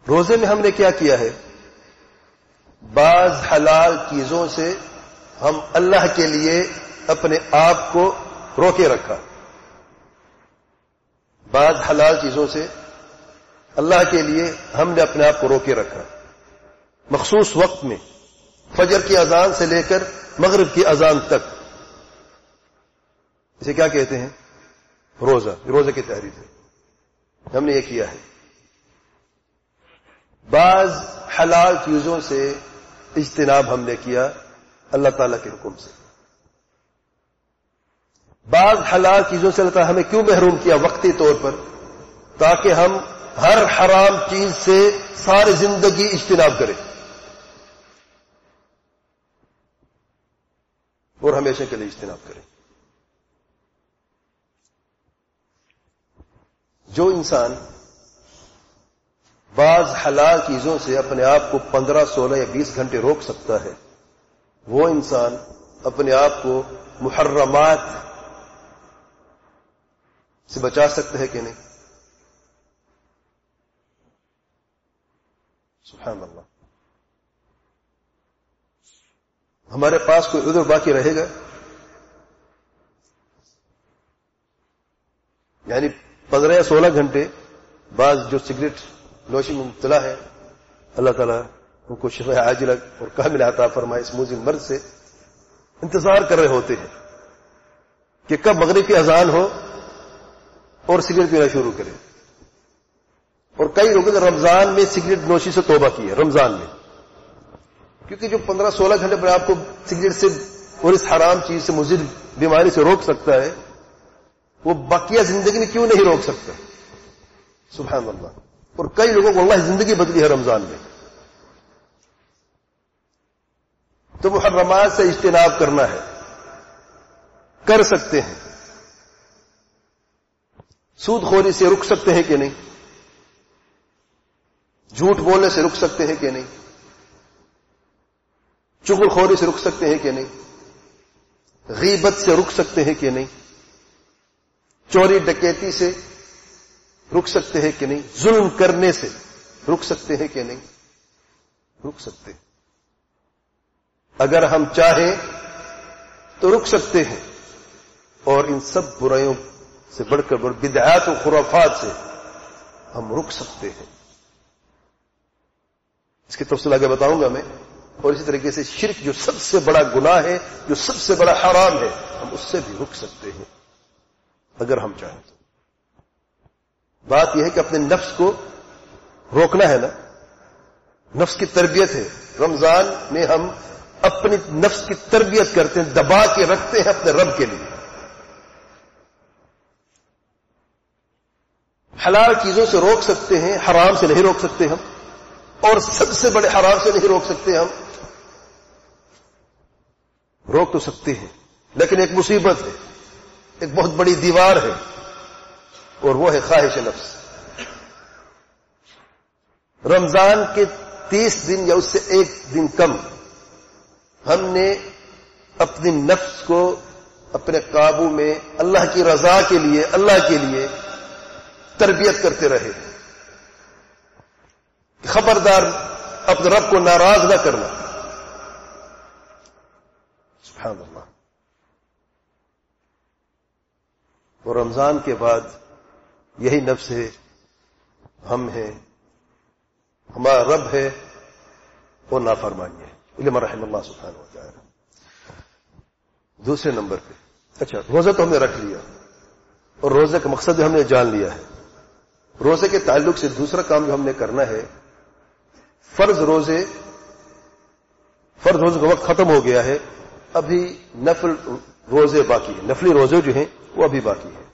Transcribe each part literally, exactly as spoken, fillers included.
روزے میں ہم نے کیا کیا ہے؟ بعض حلال چیزوں سے ہم اللہ کے لیے اپنے آپ کو روکے رکھا. بعض حلال چیزوں سے اللہ کے لیے ہم نے اپنے آپ کو روکے رکھا مخصوص وقت میں، فجر کی اذان سے لے کر مغرب کی اذان تک. اسے کیا کہتے ہیں؟ روزہ. روزے کی تحریر ہے. ہم نے یہ کیا ہے. بعض حلال چیزوں سے اجتناب ہم نے کیا اللہ تعالیٰ کے حکم سے. بعض حلال چیزوں سے اللہ تعالیٰ ہمیں کیوں محروم کیا؟ وقتی طور پر، تاکہ ہم ہر حرام چیز سے ساری زندگی اجتناب کریں اور ہمیشہ کے لیے اجتناب کریں. جو انسان بعض حلال چیزوں سے اپنے آپ کو پندرہ سولہ یا بیس گھنٹے روک سکتا ہے، وہ انسان اپنے آپ کو محرمات سے بچا سکتا ہے کہ نہیں؟ سبحان اللہ. ہمارے پاس کوئی عذر باقی رہے گا؟ یعنی پندرہ یا سولہ گھنٹے بعض جو سگریٹ نوشی میں مبتلا ہے، اللہ تعالیٰ ان کو شفا عاجلہ اور کامل عطا فرمائے، اس موذل مرض سے انتظار کر رہے ہوتے ہیں کہ کب مغرب کی اذان ہو اور سگریٹ پینا شروع کرے. اور کئی لوگوں نے رمضان میں سگریٹ نوشی سے توبہ کی ہے، رمضان میں، کیونکہ جو پندرہ سولہ گھنٹے پر آپ کو سگریٹ سے اور اس حرام چیز سے مضر بیماری سے روک سکتا ہے، وہ باقیہ زندگی میں کیوں نہیں روک سکتا؟ سبحان اللہ. اور کئی لوگوں کو اللہ زندگی بدلی ہے رمضان میں. تو محرمات سے اجتناب کرنا ہے، کر سکتے ہیں. سود خوری سے رک سکتے ہیں کہ نہیں؟ جھوٹ بولنے سے رک سکتے ہیں کہ نہیں؟ چغل خوری سے رک سکتے ہیں کہ نہیں؟ غیبت سے رک سکتے ہیں کہ نہیں؟ چوری ڈکیتی سے رک سکتے ہیں کہ نہیں؟ ظلم کرنے سے رک سکتے ہیں کہ نہیں؟ رک سکتے ہیں. اگر ہم چاہیں تو رک سکتے ہیں، اور ان سب برائیوں سے بڑھ کر بڑھ بدعات و خرافات سے ہم رک سکتے ہیں. اس کی تفصیل آگے بتاؤں گا میں. اور اسی طریقے سے شرک جو سب سے بڑا گناہ ہے، جو سب سے بڑا حرام ہے، ہم اس سے بھی رک سکتے ہیں اگر ہم چاہیں تو. بات یہ ہے کہ اپنے نفس کو روکنا ہے نا، نفس کی تربیت ہے. رمضان میں ہم اپنی نفس کی تربیت کرتے ہیں، دبا کے رکھتے ہیں اپنے رب کے لیے. حلال چیزوں سے روک سکتے ہیں، حرام سے نہیں روک سکتے ہم، اور سب سے بڑے حرام سے نہیں روک سکتے ہم. روک تو سکتے ہیں، لیکن ایک مصیبت ہے، ایک بہت بڑی دیوار ہے، اور وہ ہے خواہش نفس. رمضان کے تیس دن یا اس سے ایک دن کم ہم نے اپنی نفس کو اپنے قابو میں اللہ کی رضا کے لیے، اللہ کے لیے تربیت کرتے رہے. خبردار اپنے رب کو ناراض نہ کرنا. سبحان اللہ. اور رمضان کے بعد یہی نفس ہے، ہم ہیں، ہمارا رب ہے، اور نافرمانی ہے. علم رحم اللہ سبحانہ و تعالی. دوسرے نمبر پہ اچھا روزہ تو ہم نے رکھ لیا، اور روزے کا مقصد ہم نے جان لیا ہے. روزے کے تعلق سے دوسرا کام جو ہم نے کرنا ہے، فرض روزے فرض روزے کا وقت ختم ہو گیا ہے، ابھی نفل روزے باقی ہیں. نفلی روزے جو ہیں وہ ابھی باقی ہیں.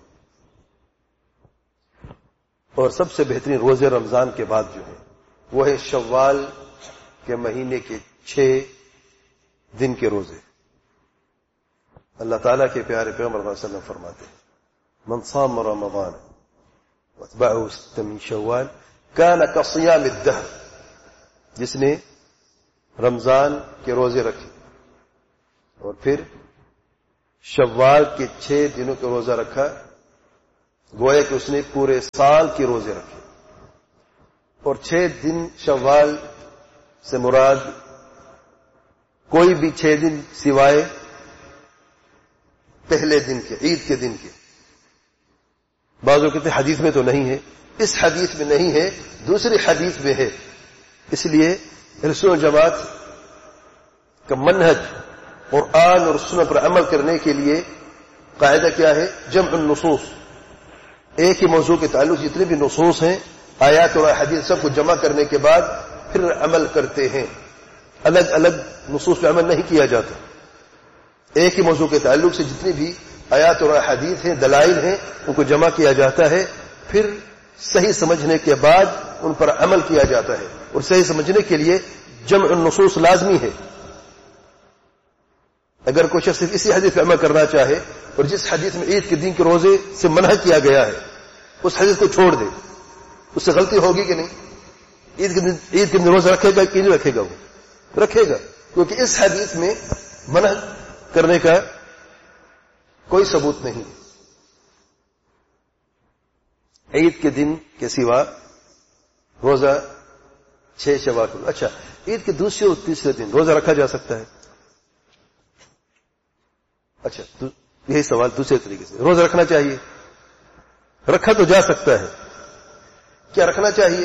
اور سب سے بہترین روزے رمضان کے بعد جو ہیں وہ ہے شوال کے مہینے کے چھ دن کے روزے. اللہ تعالیٰ کے پیارے پیغمبر صلی اللہ علیہ وسلم فرماتے ہیں، من صام رمضان واتبعه ستة من شوال كان كصيام الدهر. جس نے رمضان کے روزے رکھے اور پھر شوال کے چھ دنوں کا روزہ رکھا، گویا کہ اس نے پورے سال کے روزے رکھے. اور چھ دن شوال سے مراد کوئی بھی چھ دن سوائے پہلے دن کے، عید کے دن کے. بعضوں کہتے ہیں حدیث میں تو نہیں ہے. اس حدیث میں نہیں ہے، دوسری حدیث میں ہے. اس لیے اہل سنت والجماعت کا منہج قرآن اور سنت پر عمل کرنے کے لیے قاعدہ کیا ہے؟ جمع النصوص. ایک ہی موضوع کے تعلق جتنے بھی نصوص ہیں، آیات اور حدیث، سب کو جمع کرنے کے بعد پھر عمل کرتے ہیں. الگ الگ نصوص پہ عمل نہیں کیا جاتا. ایک ہی موضوع کے تعلق سے جتنی بھی آیات اور حدیث ہیں، دلائل ہیں، ان کو جمع کیا جاتا ہے. پھر صحیح سمجھنے کے بعد ان پر عمل کیا جاتا ہے. اور صحیح سمجھنے کے لیے جمع النصوص لازمی ہے. اگر کوئی شخص صرف اسی حدیث پہ عمل کرنا چاہے اور جس حدیث میں عید کے دن کے روزے سے منع کیا گیا ہے اس حدیث کو چھوڑ دے، اس سے غلطی ہوگی کہ نہیں؟ عید کے دن عید کے دن روزہ رکھے گا کہ نہیں رکھے گا؟ وہ رکھے گا، کیونکہ اس حدیث میں منع کرنے کا کوئی ثبوت نہیں. عید کے دن کے سوا روزہ چھ شوال کو. اچھا، عید کے دوسرے اور تیسرے دن روزہ رکھا جا سکتا ہے؟ اچھا، یہی سوال دوسرے طریقے سے، روزہ رکھنا چاہیے؟ رکھا تو جا سکتا ہے، کیا رکھنا چاہیے؟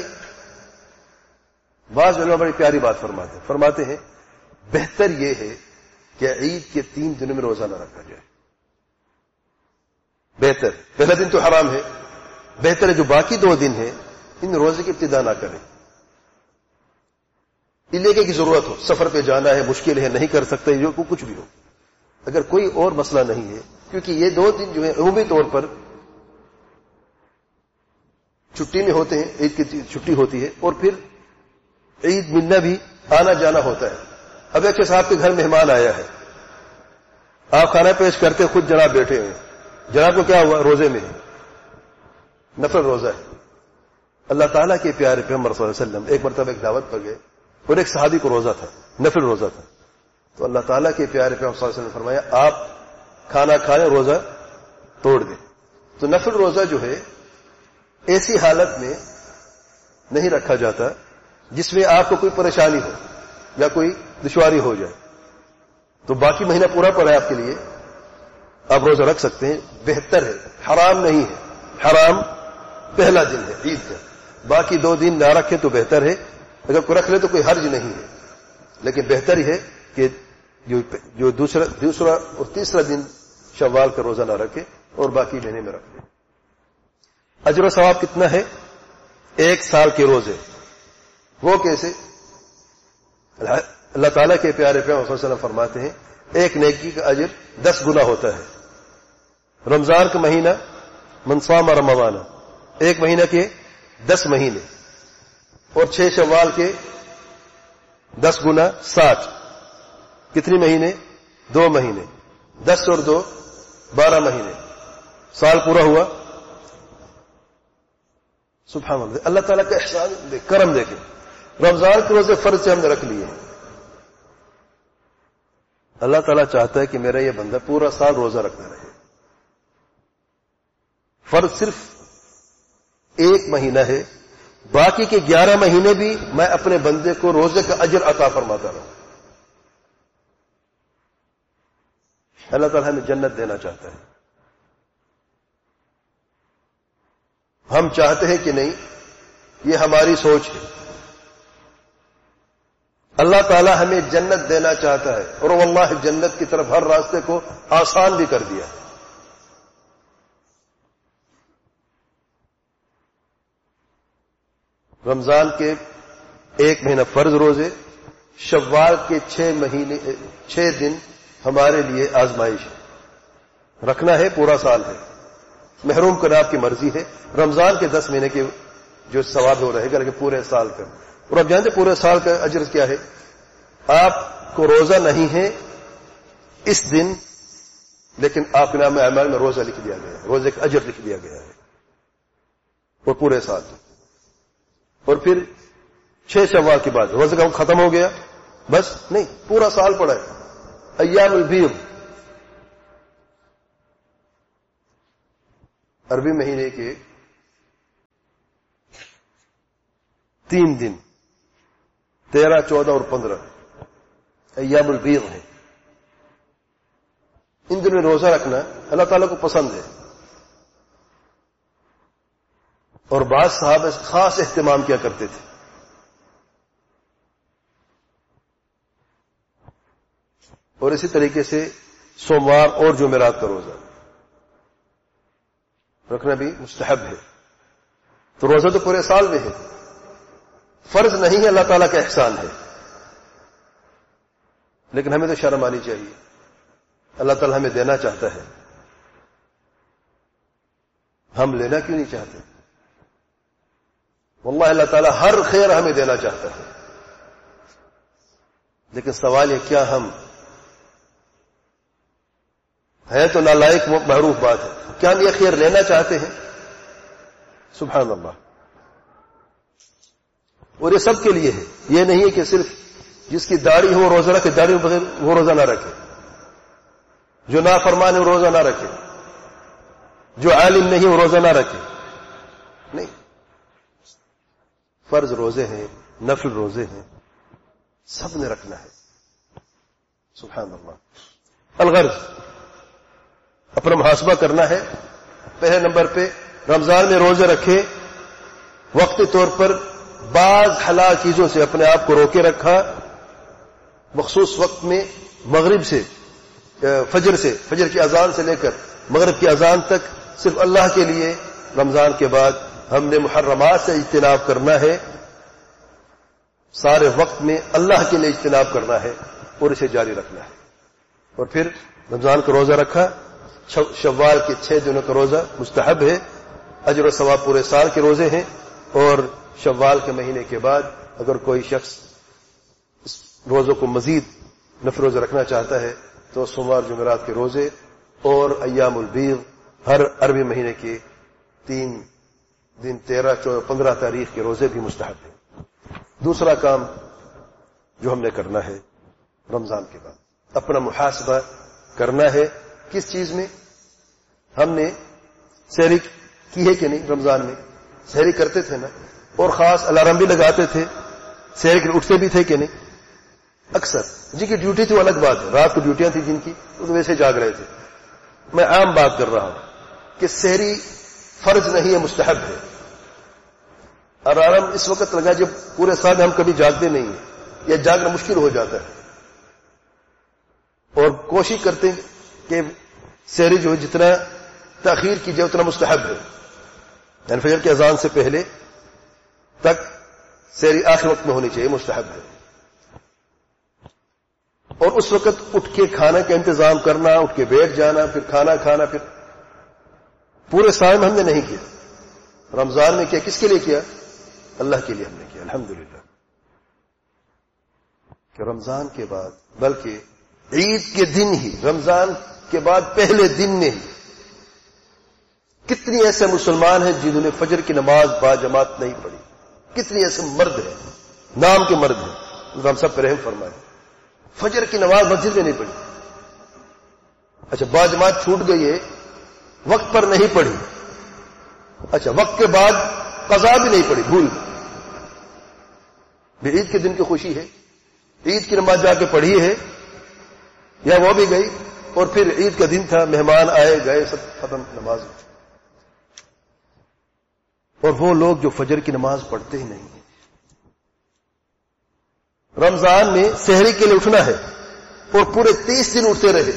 بعض علماء بڑی پیاری بات فرماتے ہیں فرماتے ہیں بہتر یہ ہے کہ عید کے تین دنوں میں روزہ نہ رکھا جائے. بہتر، پہلا دن تو حرام ہے، بہتر ہے جو باقی دو دن ہیں ان روزے کی ابتدا نہ کریں. علاقے کی ضرورت ہو، سفر پہ جانا ہے، مشکل ہے، نہیں کر سکتے، جو کچھ بھی ہو، اگر کوئی اور مسئلہ نہیں ہے، کیونکہ یہ دو دن جو ہے عمومی طور پر چھٹی میں ہوتے ہیں، عید کی چھٹی ہوتی ہے اور پھر عید ملنا بھی آنا جانا ہوتا ہے. اب ایک صاحب کے گھر مہمان آیا ہے، آپ کھانا پیش کرتے خود جناب بیٹھے ہوئے، جناب کو کیا ہوا؟ روزے میں ہے، نفل روزہ ہے. اللہ تعالیٰ کے پیارے پیغمبر صلی اللہ علیہ وسلم ایک مرتبہ ایک دعوت پر گئے اور ایک صحابی کو روزہ تھا، نفل روزہ تھا. تو اللہ تعالیٰ کے پیارے پیغمبر صلی اللہ علیہ وسلم نے فرمایا آپ کھانا کھائیں، روزہ توڑ دیں. تو نفل روزہ جو ہے ایسی حالت میں نہیں رکھا جاتا جس میں آپ کو کوئی پریشانی ہو یا کوئی دشواری ہو جائے. تو باقی مہینہ پورا پڑا ہے آپ کے لیے، آپ روزہ رکھ سکتے ہیں، بہتر ہے، حرام نہیں ہے. حرام پہلا دن ہے عید کا، باقی دو دن نہ رکھیں تو بہتر ہے. اگر کوئی رکھ لے تو کوئی حرج نہیں ہے، لیکن بہتر ہی ہے کہ جو دوسرا دوسرا اور تیسرا دن شوال کا روزہ نہ رکھے اور باقی مہینے میں رکھ لے. اجر و ثواب کتنا ہے؟ ایک سال کے روزے. وہ کیسے؟ اللہ تعالیٰ کے پیارے پیغمبر صلی اللہ علیہ وسلم فرماتے ہیں ایک نیکی کا اجر دس گنا ہوتا ہے. رمضان کا مہینہ من صام رمضان، ایک مہینہ کے دس مہینے، اور چھ شوال کے دس گنا ساٹھ. کتنی مہینے؟ دو مہینے. دس اور دو بارہ مہینے، سال پورا ہوا. سبحان اللہ، اللہ تعالیٰ کا احسان کرم دیکھیں. رمضان کے روزے فرض سے ہم نے رکھ لیے ہیں. اللہ تعالیٰ چاہتا ہے کہ میرا یہ بندہ پورا سال روزہ رکھتا رہے. فرض صرف ایک مہینہ ہے، باقی کے گیارہ مہینے بھی میں اپنے بندے کو روزے کا اجر عطا فرماتا رہا. اللہ تعالیٰ ہمیں جنت دینا چاہتا ہے. ہم چاہتے ہیں کہ نہیں، یہ ہماری سوچ ہے. اللہ تعالیٰ ہمیں جنت دینا چاہتا ہے اور واللہ جنت کی طرف ہر راستے کو آسان بھی کر دیا. رمضان کے ایک مہینہ فرض روزے، شوال کے چھ مہینے چھ دن ہمارے لیے آزمائش ہے. رکھنا ہے، پورا سال ہے. محروم کرنا آپ کی مرضی ہے. رمضان کے دس مہینے کے جو ثواب ہو رہے گا، لیکن پورے سال کا. اور آپ جانتے پورے سال کا اجر کیا ہے؟ آپ کو روزہ نہیں ہے اس دن، لیکن آپ کے نام اعمال میں روزہ لکھ دیا گیا ہے، روزے کا اجر لکھ دیا گیا ہے، اور پورے سال. اور پھر چھ شوال کے بعد روزے کا ختم ہو گیا، بس نہیں، پورا سال پڑا ہے. ایام البیض، عربی مہینے کے تین دن تیرہ چودہ اور پندرہ ایام البیض ہیں. ان دنوں میں روزہ رکھنا اللہ تعالیٰ کو پسند ہے, اور بعض صحابہ خاص اہتمام کیا کرتے تھے. اور اسی طریقے سے سوموار اور جمعرات کا روزہ رکھنا بھی مستحب ہے. تو روزہ تو پورے سال میں ہے, فرض نہیں ہے, اللہ تعالیٰ کا احسان ہے, لیکن ہمیں تو شرم آنی چاہیے. اللہ تعالیٰ ہمیں دینا چاہتا ہے, ہم لینا کیوں نہیں چاہتے؟ واللہ اللہ تعالیٰ ہر خیر ہمیں دینا چاہتا ہے, لیکن سوال یہ کیا ہم ہے تو نالائق معروف بات ہے, کیا ہم یہ خیر لینا چاہتے ہیں؟ سبحان اللہ. اور یہ سب کے لیے ہے, یہ نہیں ہے کہ صرف جس کی داڑھی ہو روزہ رکھے, داڑھی بغیر وہ روزہ نہ رکھے, جو نافرمان ہے وہ روزہ نہ رکھے, جو عالم نہیں وہ روزہ نہ رکھے. نہیں, فرض روزے ہیں, نفل روزے ہیں, سب نے رکھنا ہے. سبحان اللہ. الغرض اپنا محاسبہ کرنا ہے. پہلے نمبر پہ رمضان میں روزے رکھے, وقتی طور پر بعض حلال چیزوں سے اپنے آپ کو روکے رکھا, مخصوص وقت میں مغرب سے فجر سے فجر کی اذان سے لے کر مغرب کی اذان تک صرف اللہ کے لیے. رمضان کے بعد ہم نے محرمات سے اجتناب کرنا ہے, سارے وقت میں اللہ کے لیے اجتناب کرنا ہے اور اسے جاری رکھنا ہے. اور پھر رمضان کا روزہ رکھا, شوال کے چھ دنوں کا روزہ مستحب ہے, اجر و ثواب پورے سال کے روزے ہیں. اور شوال کے مہینے کے بعد اگر کوئی شخص اس روزوں کو مزید نفل روزہ رکھنا چاہتا ہے تو سوموار جمعرات کے روزے اور ایام البیض ہر عربی مہینے کے تین دن تیرہ چودہ پندرہ تاریخ کے روزے بھی مستحب ہیں. دوسرا کام جو ہم نے کرنا ہے رمضان کے بعد, اپنا محاسبہ کرنا ہے. کس چیز میں؟ ہم نے سحری کی ہے کہ نہیں؟ رمضان میں سحری کرتے تھے نا, اور خاص الارم بھی لگاتے تھے, سحری کے اٹھتے بھی تھے کہ نہیں؟ اکثر جن کی ڈیوٹی تھی وہ الگ بات ہے, رات کو ڈیوٹیاں تھیں جن کی تو ویسے جاگ رہے تھے. میں عام بات کر رہا ہوں کہ سحری فرض نہیں ہے, مستحب ہے. الارم اس وقت لگا جب پورے سال ہم کبھی جاگتے نہیں ہیں یا جاگنا مشکل ہو جاتا ہے, اور کوشش کرتے ہیں کہ سحری جو جتنا تاخیر کی جائے اتنا مستحب ہے. یعنی فجر کی اذان سے پہلے تک سحری آخر وقت میں ہونی چاہیے, مستحب ہے. اور اس وقت اٹھ کے کھانا کا انتظام کرنا, اٹھ کے بیٹھ جانا, پھر کھانا کھانا, پھر پورے سال میں ہم نے نہیں کیا. رمضان میں کیا, کس کے لیے کیا؟ اللہ کے لیے ہم نے کیا. الحمدللہ کہ رمضان کے بعد, بلکہ عید کے دن ہی, رمضان کے بعد پہلے دن نے ہی کتنی ایسے مسلمان ہیں جنہوں نے فجر کی نماز با جماعت نہیں پڑھی. کتنی ایسے مرد ہیں, نام کے مرد ہیں, ہم سب پر رحم فرمائے, فجر کی نماز مسجد میں نہیں پڑھی. اچھا با جماعت چھوٹ گئی ہے, وقت پر نہیں پڑھی. اچھا وقت کے بعد قضا بھی نہیں پڑھی, بھول بھی. عید کے دن کی خوشی ہے, عید کی نماز جا کے پڑھی ہے, یا وہ بھی گئی, اور پھر عید کا دن تھا, مہمان آئے گئے, سب ختم نماز. اور وہ لوگ جو فجر کی نماز پڑھتے ہی نہیں ہیں. رمضان میں سحری کے لیے اٹھنا ہے اور پورے تیس دن اٹھتے رہے.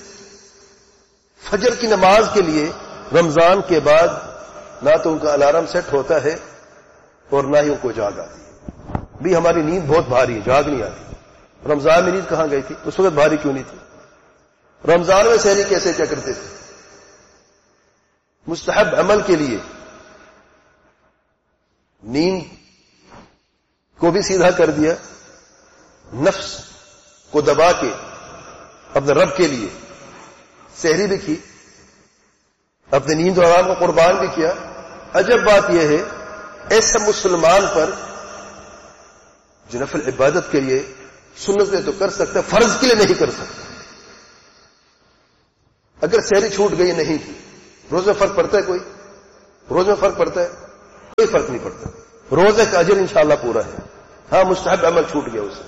فجر کی نماز کے لیے رمضان کے بعد نہ تو ان کا الارم سیٹ ہوتا ہے اور نہ ہی ان کو جاگ آتی ہے. بھی ہماری نیند بہت بھاری ہے, جاگ نہیں آتی. رمضان میں نیند کہاں گئی تھی؟ اس وقت بھاری کیوں نہیں تھی؟ رمضان میں سحری کیسے کیا کرتے تھے؟ مستحب عمل کے لیے نیند کو بھی سیدھا کر دیا, نفس کو دبا کے اپنے رب کے لیے سحری بھی کی, اپنے نیند اور آرام کو قربان بھی کیا. عجب بات یہ ہے, ایسے مسلمان پر جو نفل عبادت کے لیے سنتیں تو کر سکتا ہے, فرض کے لیے نہیں کر سکتا. اگر سحری چھوٹ گئی نہیں کی, روز میں فرق پڑتا ہے؟ کوئی روز میں فرق پڑتا ہے؟ کوئی فرق نہیں پڑتا. روزے کا اجر انشاءاللہ پورا ہے. ہاں مستحب عمل چھوٹ گیا اسے.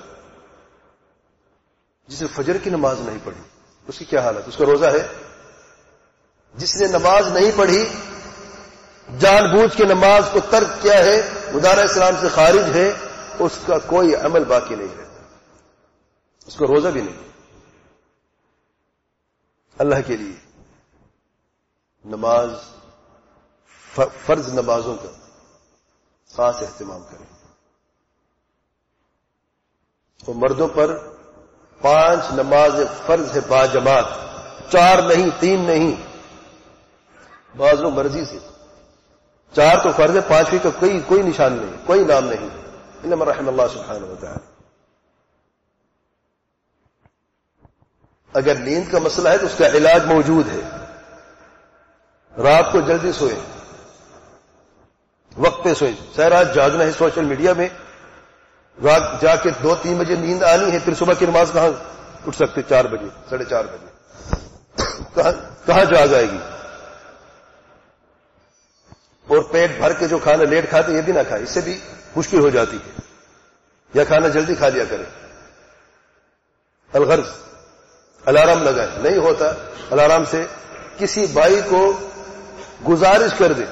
جس نے فجر کی نماز نہیں پڑھی اس کی کیا حالت؟ اس کا روزہ ہے؟ جس نے نماز نہیں پڑھی جان بوجھ کے نماز کو ترک کیا ہے، مدار اسلام سے خارج ہے، اس کا کوئی عمل باقی نہیں رہتا، اس کا روزہ بھی نہیں. اللہ کے لیے نماز، فرض نمازوں کا خاص اہتمام کریں. تو مردوں پر پانچ نماز فرض ہے با جماعت، چار نہیں، تین نہیں، بعض لوگ مرضی سے. چار تو فرض ہے، پانچویں کا کوئی کوئی نشان نہیں، کوئی نام نہیں. انما رحم اللہ سبحانہ وتعالی. اگر نیند کا مسئلہ ہے تو اس کا علاج موجود ہے. رات کو جلدی سوئے، وقت پہ سوئے. سہ رات جاگنا ہے سوشل میڈیا میں، رات جا کے دو تین بجے نیند آنی ہے، پھر صبح کی نماز کہاں اٹھ سکتے؟ چار بجے، ساڑھے چار بجے کہاں جاگ آئے گی؟ اور پیٹ بھر کے جو کھانا لیٹ کھاتے یہ بھی نہ کھائے، اس سے بھی مشکل ہو جاتی ہے. یا کھانا جلدی کھا لیا کرے. الغرض الارم لگائے، نہیں ہوتا الارم سے کسی بھائی کو گزارش کر دے.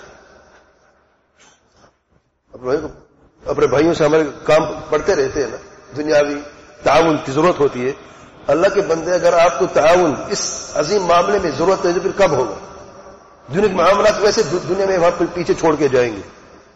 اپنے بھائیوں سے ہمارے کام پڑتے رہتے ہیں نا، دنیاوی تعاون کی ضرورت ہوتی ہے. اللہ کے بندے اگر آپ کو تعاون اس عظیم معاملے میں ضرورت ہے تو پھر کب ہوگا؟ دنیا کے معاملات ویسے دنیا میں وہاں پیچھے چھوڑ کے جائیں گے.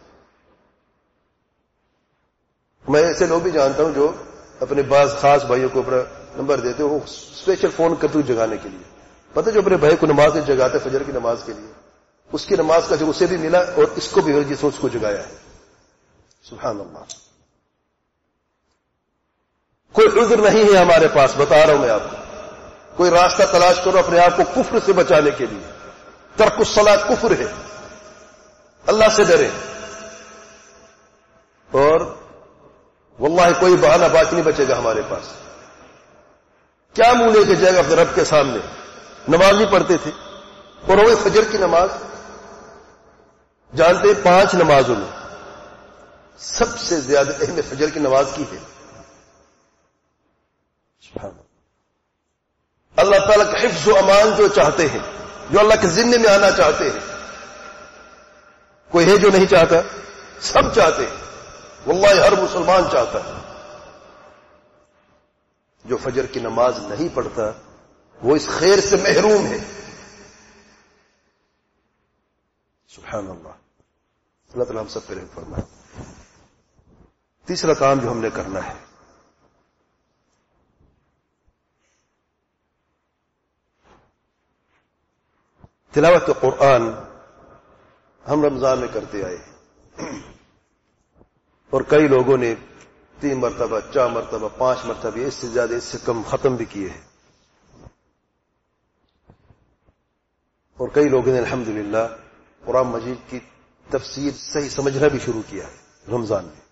میں ایسے لوگ بھی جانتا ہوں جو اپنے بعض خاص بھائیوں کو اپنا نمبر دیتے وہ اسپیشل فون کرتے ہوئے جگانے کے لیے. پتہ جو اپنے بھائی کو نماز سے جگاتے فجر کی نماز کے لیے، اس کی نماز کا جو اسے بھی ملا اور اس کو بھی جس اس کو جگایا ہے. سبحان اللہ. کوئی عذر نہیں ہے ہمارے پاس، بتا رہا ہوں میں آپ کو. کوئی راستہ تلاش کرو اپنے آپ کو کفر سے بچانے کے لیے. ترک الصلاۃ کفر ہے. اللہ سے ڈرے. اور واللہ کوئی بہانہ باقی نہیں بچے گا ہمارے پاس. کیا منہ لے کے جائے گا اپنے رب کے سامنے؟ نماز نہیں پڑھتے تھے اور وہ فجر کی نماز. جانتے پانچ نمازوں میں سب سے زیادہ اہم فجر کی نماز کی ہے. سبحان اللہ. اللہ تعالیٰ کا حفظ و امان جو چاہتے ہیں، جو اللہ کے ذمے میں آنا چاہتے ہیں، کوئی ہے جو نہیں چاہتا؟ سب چاہتے ہیں. واللہ ہر مسلمان چاہتا ہے. جو فجر کی نماز نہیں پڑھتا وہ اس خیر سے محروم ہے. سبحان اللہ. اللہ تعالیٰ ہم سب پہ رحم فرمائے. تیسرا کام جو ہم نے کرنا ہے، تلاوت قرآن ہم رمضان میں کرتے آئے اور کئی لوگوں نے تین مرتبہ، چار مرتبہ، پانچ مرتبہ، اس سے زیادہ، اس سے کم ختم بھی کیے ہیں. اور کئی لوگوں نے الحمدللہ قرآن مجید کی تفسیر صحیح سمجھنا بھی شروع کیا ہے رمضان میں،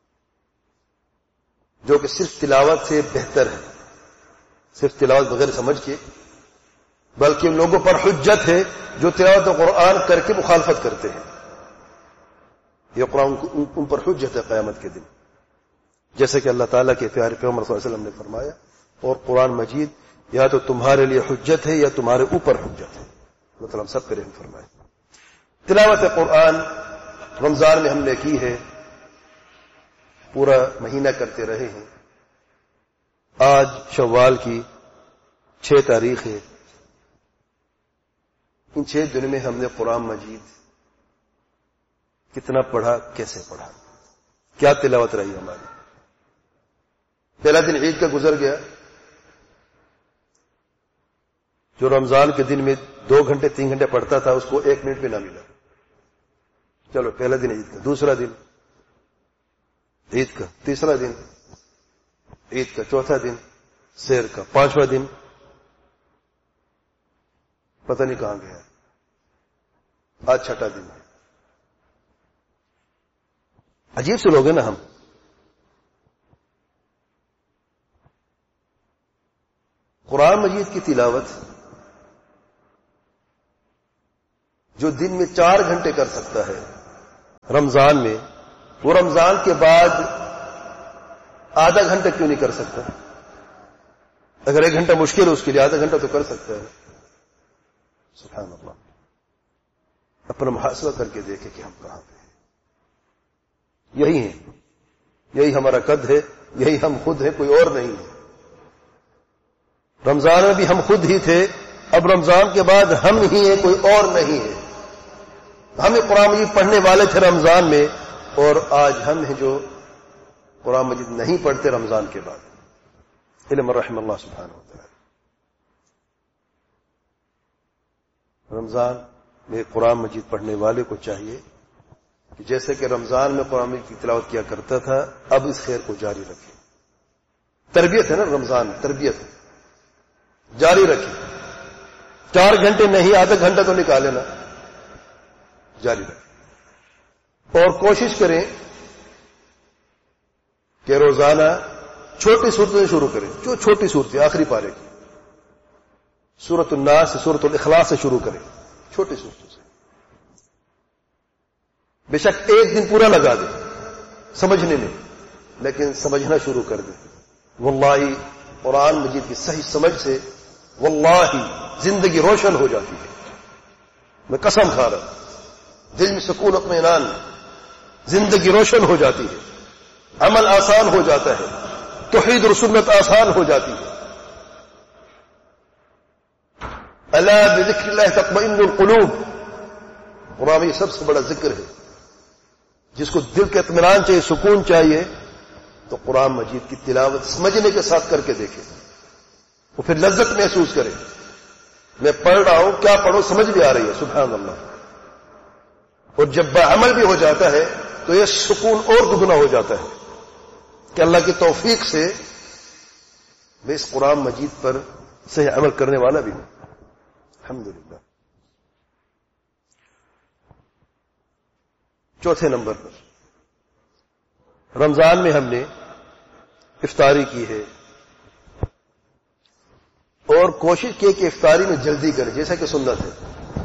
جو کہ صرف تلاوت سے بہتر ہے. صرف تلاوت بغیر سمجھ کے، بلکہ ان لوگوں پر حجت ہے جو تلاوت قرآن کر کے مخالفت کرتے ہیں. یہ قرآن ان پر حجت ہے قیامت کے دن. جیسے کہ اللہ تعالیٰ کے پیارے پیغمبر صلی اللہ علیہ وسلم نے فرمایا، اور قرآن مجید یا تو تمہارے لیے حجت ہے یا تمہارے اوپر حجت ہے. اللہ تعالیٰ ہم سب پہ رحم فرمائے. تلاوت قرآن رمضان میں ہم نے کی ہے، پورا مہینہ کرتے رہے ہیں. آج شوال کی چھ تاریخ ہے. ان چھ دنوں میں ہم نے قرآن مجید کتنا پڑھا، کیسے پڑھا، کیا تلاوت رہی ہماری. پہلا دن عید کا گزر گیا، جو رمضان کے دن میں دو گھنٹے تین گھنٹے پڑھتا تھا اس کو ایک منٹ بھی نہ ملا. چلو پہلا دن عید کا، دوسرا دن عید کا، تیسرا دن عید کا، چوتھا دن سیر کا، پانچواں دن پتہ نہیں کہاں گیا. آج چھٹا دن ہے. عجیب سے لوگ ہیں نا ہم. قرآن مجید کی تلاوت جو دن میں چار گھنٹے کر سکتا ہے، رمضان میں وہ رمضان کے بعد آدھا گھنٹہ کیوں نہیں کر سکتا؟ اگر ایک گھنٹہ مشکل ہے اس کے لیے آدھا گھنٹہ تو کر سکتا ہے. سبحان اللہ. اپنا محاسبہ کر کے دیکھیں کہ ہم کہاں پہ ہیں. یہی ہیں، یہی ہمارا قد ہے، یہی ہم خود ہیں، کوئی اور نہیں ہے. رمضان میں بھی ہم خود ہی تھے، اب رمضان کے بعد ہم ہی ہیں، کوئی اور نہیں ہے. ہم قرآن مجید پڑھنے والے تھے رمضان میں، اور آج ہم ہیں جو قرآن مجید نہیں پڑھتے رمضان کے بعد. علم رحم اللہ سبحانہ و تعالی. رمضان میں قرآن مجید پڑھنے والے کو چاہیے کہ جیسے کہ رمضان میں قرآن مجید کی تلاوت کیا کرتا تھا، اب اس خیر کو جاری رکھے. تربیت ہے نا رمضان میں، تربیت ہے، جاری رکھے. چار گھنٹے نہیں، آدھا گھنٹہ تو نکالے نا، جاری رکھے. اور کوشش کریں کہ روزانہ چھوٹی صورتوں سے شروع کریں. جو چھوٹی صورتیں آخری پارے کی، سورۃ الناس سے سورۃ الاخلاص سے شروع کریں، چھوٹی صورتوں سے. بے شک ایک دن پورا لگا دیں سمجھنے میں، لیکن سمجھنا شروع کر دیں. واللہ قرآن مجید کی صحیح سمجھ سے واللہ زندگی روشن ہو جاتی ہے. میں قسم کھا رہا ہوں، دل میں سکون اطمینان، زندگی روشن ہو جاتی ہے، عمل آسان ہو جاتا ہے، توحید اور سنت آسان ہو جاتی ہے. الا بذکر اللہ تطمئن القلوب. قرآن یہ سب سے بڑا ذکر ہے. جس کو دل کے اطمینان چاہیے، سکون چاہیے، تو قرآن مجید کی تلاوت سمجھنے کے ساتھ کر کے دیکھیں، وہ پھر لذت محسوس کرے. میں پڑھ رہا ہوں، کیا پڑھوں سمجھ بھی آ رہی ہے. سبحان اللہ. اور جب بعمل بھی ہو جاتا ہے تو یہ سکون اور دگنا ہو جاتا ہے کہ اللہ کی توفیق سے میں اس قرآن مجید پر صحیح عمل کرنے والا بھی ہوں. الحمدللہ. چوتھے نمبر پر رمضان میں ہم نے افطاری کی ہے، اور کوشش کی کہ افطاری میں جلدی کریں، جیسا کہ سنت ہے.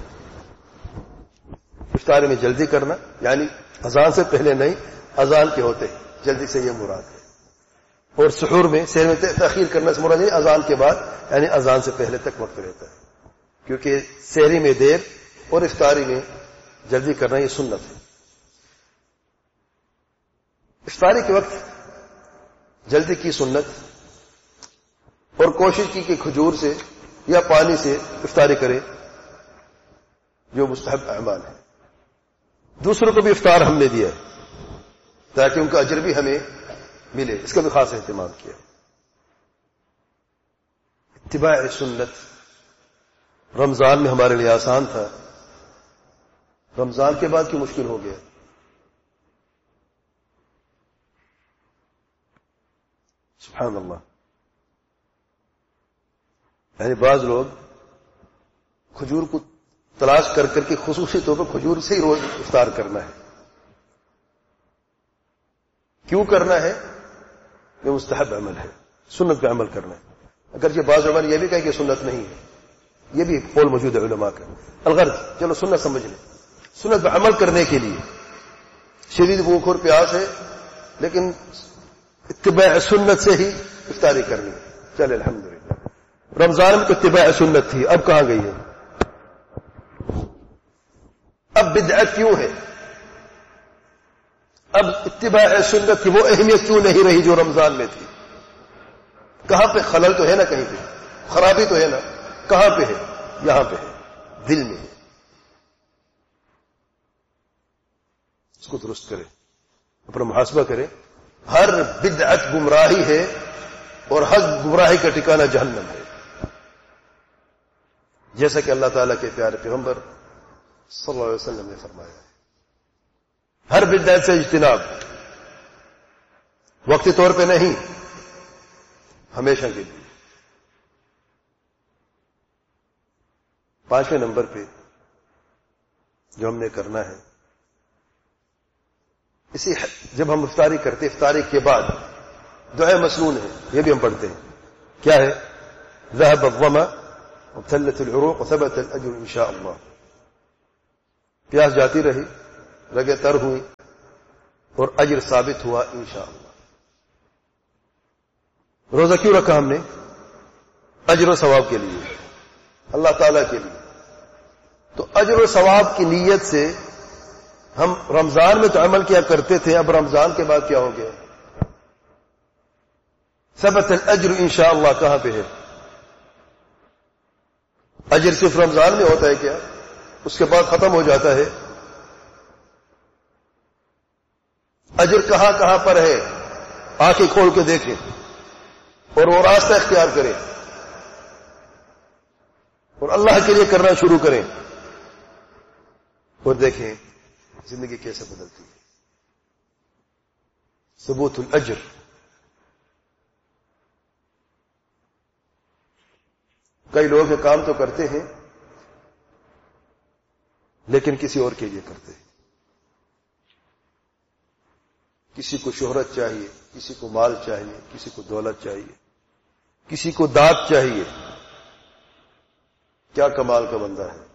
افطاری میں جلدی کرنا یعنی اذان سے پہلے نہیں، اذان کے ہوتے جلدی سے، یہ مراد ہے. اور سحور میں سحر میں تاخیر کرنے سے مراد نہیں، اذان کے بعد یعنی اذان سے پہلے تک وقت رہتا ہے. کیونکہ سحری میں دیر اور افطاری میں جلدی کرنا یہ سنت ہے. افطاری کے وقت جلدی کی سنت، اور کوشش کی کہ کھجور سے یا پانی سے افطاری کرے، جو مستحب اعمال ہے. دوسروں کو بھی افطار ہم نے دیا ہے تاکہ ان کا اجر بھی ہمیں ملے، اس کا بھی خاص اہتمام کیا. اتباع سنت رمضان میں ہمارے لیے آسان تھا، رمضان کے بعد کیوں مشکل ہو گیا؟ سبحان اللہ. یعنی بعض لوگ کھجور کو تلاش کر کر کے خصوصی طور پر کھجور سے ہی روز افطار کرنا ہے. کیوں کرنا ہے؟ یہ مستحب عمل ہے، سنت کا عمل کرنا ہے. اگرچہ بعض علماء نے یہ بھی کہا کہ سنت نہیں ہے، یہ بھی قول موجود ہے علماء کا. الغرض چلو سنت سمجھ لیں، سنت پر عمل کرنے کے لیے شدید بھوک اور پیاس ہے، لیکن اتباع سنت سے ہی افطاری کرنی ہے. چلے الحمدللہ. رمضان میں تو اتباع سنت تھی، اب کہاں گئی ہے؟ اب بدعت کیوں ہے؟ اب اتباع سنت کی وہ اہمیت کیوں نہیں رہی جو رمضان میں تھی؟ کہاں پہ خلل تو ہے نا، کہیں پہ خرابی تو ہے نا. کہاں پہ ہے؟ یہاں پہ ہے، دل میں ہے. اس کو درست کریں، اپنا محاسبہ کریں. ہر بدعت گمراہی ہے، اور ہر گمراہی کا ٹھکانہ جہنم ہے، جیسا کہ اللہ تعالیٰ کے پیارے پیغمبر صلی اللہ علیہ وسلم نے فرمایا ہے. ہر بدعت سے اجتناب، وقتی طور پہ نہیں، ہمیشہ کے لیے. پانچویں نمبر پہ جو ہم نے کرنا ہے، اسی جب ہم افطاری کرتے افطاری کے بعد دعائے مسنون ہے، یہ بھی ہم پڑھتے ہیں. کیا ہے؟ ذهب الظما وابتلت العروق وثبت الاجر ان شاء اللہ. پیاس جاتی رہی، رگیں تر ہوئی، اور اجر ثابت ہوا انشاءاللہ۔ روزہ کیوں رکھا ہم نے؟ اجر و ثواب کے لیے، اللہ تعالی کے لیے۔ تو اجر و ثواب کی نیت سے ہم رمضان میں تو عمل کیا کرتے تھے، اب رمضان کے بعد کیا ہو گیا؟ ثبت الاجر انشاءاللہ کہاں پہ ہے؟ اجر صرف رمضان میں ہوتا ہے کیا؟ اس کے بعد ختم ہو جاتا ہے؟ اجر کہاں کہاں پر ہے؟ آنکھیں کھول کے دیکھیں اور وہ راستہ اختیار کریں اور اللہ کے لیے کرنا شروع کریں اور دیکھیں زندگی کیسے بدلتی ہے۔ ثبوت الاجر۔ کئی لوگ یہ کام تو کرتے ہیں لیکن کسی اور کے لیے کرتے ہیں۔ کسی کو شہرت چاہیے، کسی کو مال چاہیے، کسی کو دولت چاہیے، کسی کو داد چاہیے۔ کیا کمال کا بندہ ہے،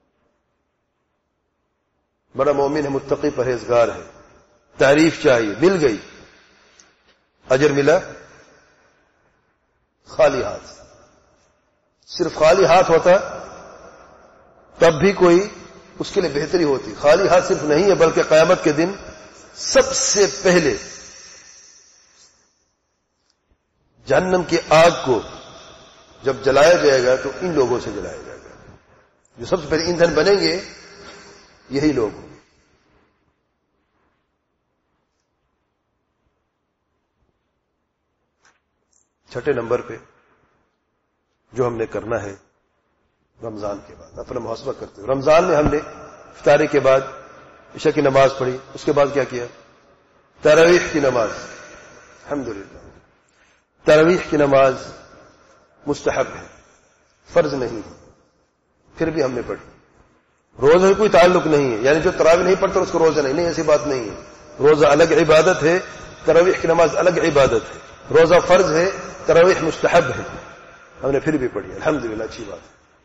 بڑا مومن ہے، متقی پرہیزگار ہے، تعریف چاہیے، مل گئی، اجر ملا، خالی ہاتھ۔ صرف خالی ہاتھ ہوتا تب بھی کوئی اس کے لیے بہتری ہوتی۔ خالی ہاتھ صرف نہیں ہے بلکہ قیامت کے دن سب سے پہلے جہنم کی آگ کو جب جلایا جائے گا تو ان لوگوں سے جلایا جائے گا۔ جو سب سے پہلے ایندھن بنیں گے یہی لوگ ہوں گے۔ چھٹے نمبر پہ جو ہم نے کرنا ہے رمضان کے بعد اپنا محاسبہ کرتے ہوئے، رمضان میں ہم نے افطاری کے بعد عشاء کی نماز پڑھی، اس کے بعد کیا کیا؟ تراویح کی نماز۔ الحمدللہ تراویح کی نماز مستحب ہے، فرض نہیں ہے، پھر بھی ہم نے پڑھی۔ روزہ کوئی تعلق نہیں ہے، یعنی جو تراویح نہیں پڑھتا اس کو روزہ نہیں، نہیں ایسی بات نہیں ہے۔ روزہ الگ عبادت ہے، تراویح کی نماز الگ عبادت ہے۔ روزہ فرض ہے، تراویح مستحب ہے، ہم نے پھر بھی پڑھی، الحمدللہ اچھی بات ہے۔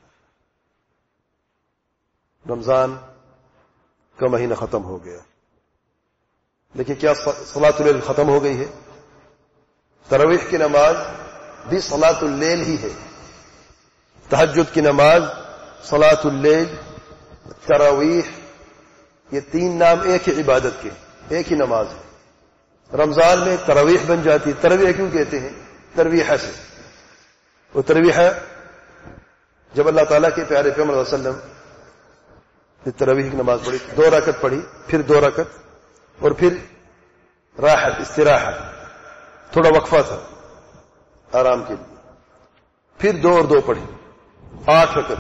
رمضان کا مہینہ ختم ہو گیا، لیکن کیا صلاۃ اللیل ختم ہو گئی ہے؟ تراویح کی نماز بھی صلاۃ اللیل ہی ہے۔ تہجد کی نماز، صلاۃ اللیل، تراویح، یہ تین نام ایک ہی عبادت کے، ایک ہی نماز ہے۔ رمضان میں تراویح بن جاتی ہے۔ تراویح کیوں کہتے ہیں؟ ترویحہ سے۔ وہ ترویحہ جب اللہ تعالیٰ کے پیارے پیغمبر صلی اللہ علیہ وسلم نے تراویح کی نماز پڑھی، دو رکعت پڑھی، پھر دو رکعت، اور پھر راحت، استراحہ، تھوڑا وقفہ تھا آرام کے لیے، پھر دو اور دو پڑھی، آٹھ رکعت۔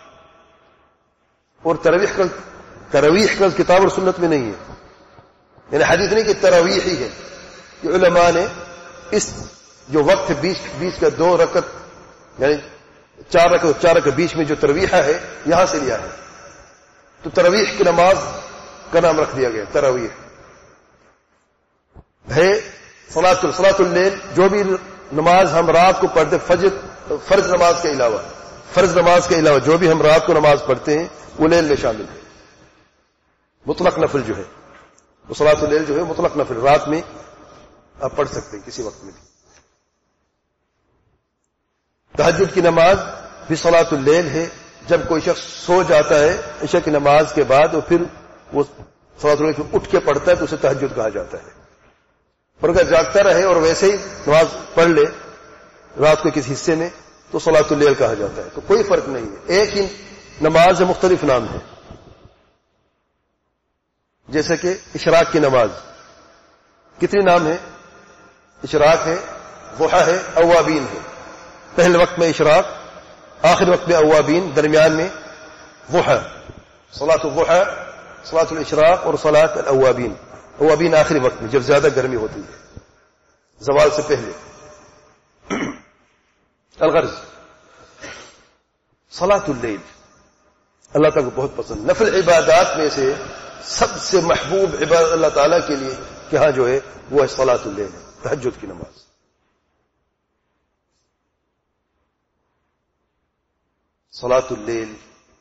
اور تراویح کا تراویح کا کتاب اور سنت میں نہیں ہے، یعنی حدیث نہیں کہ تراویح ہی ہے، کہ علماء نے اس جو وقت بیچ بیچ کا دو رکعت یعنی چار رکعت چار رکعت بیچ میں جو تراویح ہے یہاں سے لیا ہے، تو تراویح کی نماز کا نام رکھ دیا گیا تراویح ہے۔ صلاۃ صلاۃ اللیل جو بھی نماز ہم رات کو پڑھتے، فجر فرض نماز کے علاوہ فرض نماز کے علاوہ جو بھی ہم رات کو نماز پڑھتے ہیں وہ لیل میں شامل ہے۔ مطلق نفل جو ہے وہ صلاۃ اللیل جو ہے مطلق نفل، رات میں آپ پڑھ سکتے ہیں کسی وقت میں بھی۔ تہجد کی نماز بھی صلاۃ اللیل ہے، جب کوئی شخص سو جاتا ہے عشاء کی نماز کے بعد اور پھر وہ صلاۃ اللیل اٹھ کے پڑھتا ہے تو اسے تہجد کہا جاتا ہے۔ اور اگر جاگتا رہے اور ویسے ہی نماز پڑھ لے رات کے کسی حصے میں تو صلاۃ اللیل کہا جاتا ہے۔ تو کوئی فرق نہیں ہے، ایک ہی نماز ہے، مختلف نام ہے۔ جیسے کہ اشراق کی نماز، کتنی نام ہے؟ اشراق ہے، ضحیٰ ہے، اوابین ہے۔ پہلے وقت میں اشراق، آخر وقت میں اوابین، درمیان میں ضحیٰ، صلاۃ الضحیٰ، صلاۃ الاشراق اور صلاۃ الاوابین۔ اوابین آخری وقت میں جب زیادہ گرمی ہوتی ہے، زوال سے پہلے۔ الغرض صلاۃ اللیل اللہ تعالیٰ کو بہت پسند، نفل عبادات میں سے سب سے محبوب عبادت اللہ تعالیٰ کے لیے کہ ہاں جو ہے وہ ہے صلاۃ اللیل، تہجد کی نماز۔ صلاۃ اللیل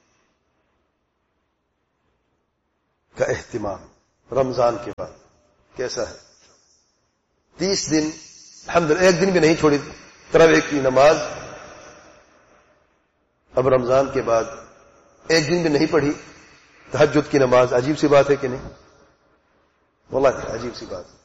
کا اہتمام رمضان کے بعد کیسا ہے؟ تیس دن الحمدللہ ایک دن بھی نہیں چھوڑی تراویح کی نماز. اب رمضان کے بعد ایک دن بھی نہیں پڑھی تہجد کی نماز. عجیب سی بات ہے کہ نہیں؟ واللہ عجیب سی بات.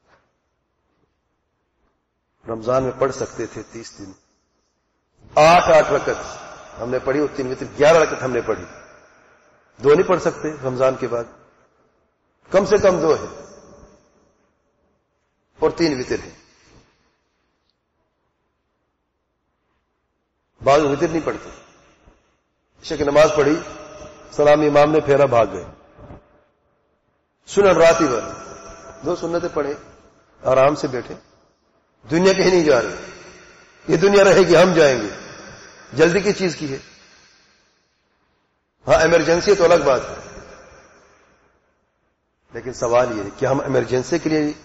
رمضان میں پڑھ سکتے تھے تیس دن آٹھ آٹھ رکعت ہم نے پڑھی, اور تین وتر گیارہ رکعت ہم نے پڑھی. دو نہیں پڑھ سکتے رمضان کے بعد؟ کم سے کم دو ہے اور تین وتر ہے. بعض وتر نہیں پڑھتے. عشاء کی نماز پڑھی, سلام امام نے پھیرا, بھاگ گئے. سنن راتبہ دو سنتیں پڑھیں, آرام سے بیٹھے. دنیا کہیں نہیں جا رہی, یہ دنیا رہے گی, ہم جائیں گے. جلدی کی چیز کی ہے؟ ہاں ایمرجنسی ہے تو الگ بات ہے, لیکن سوال یہ ہے کہ ہم ایمرجنسی کے لیے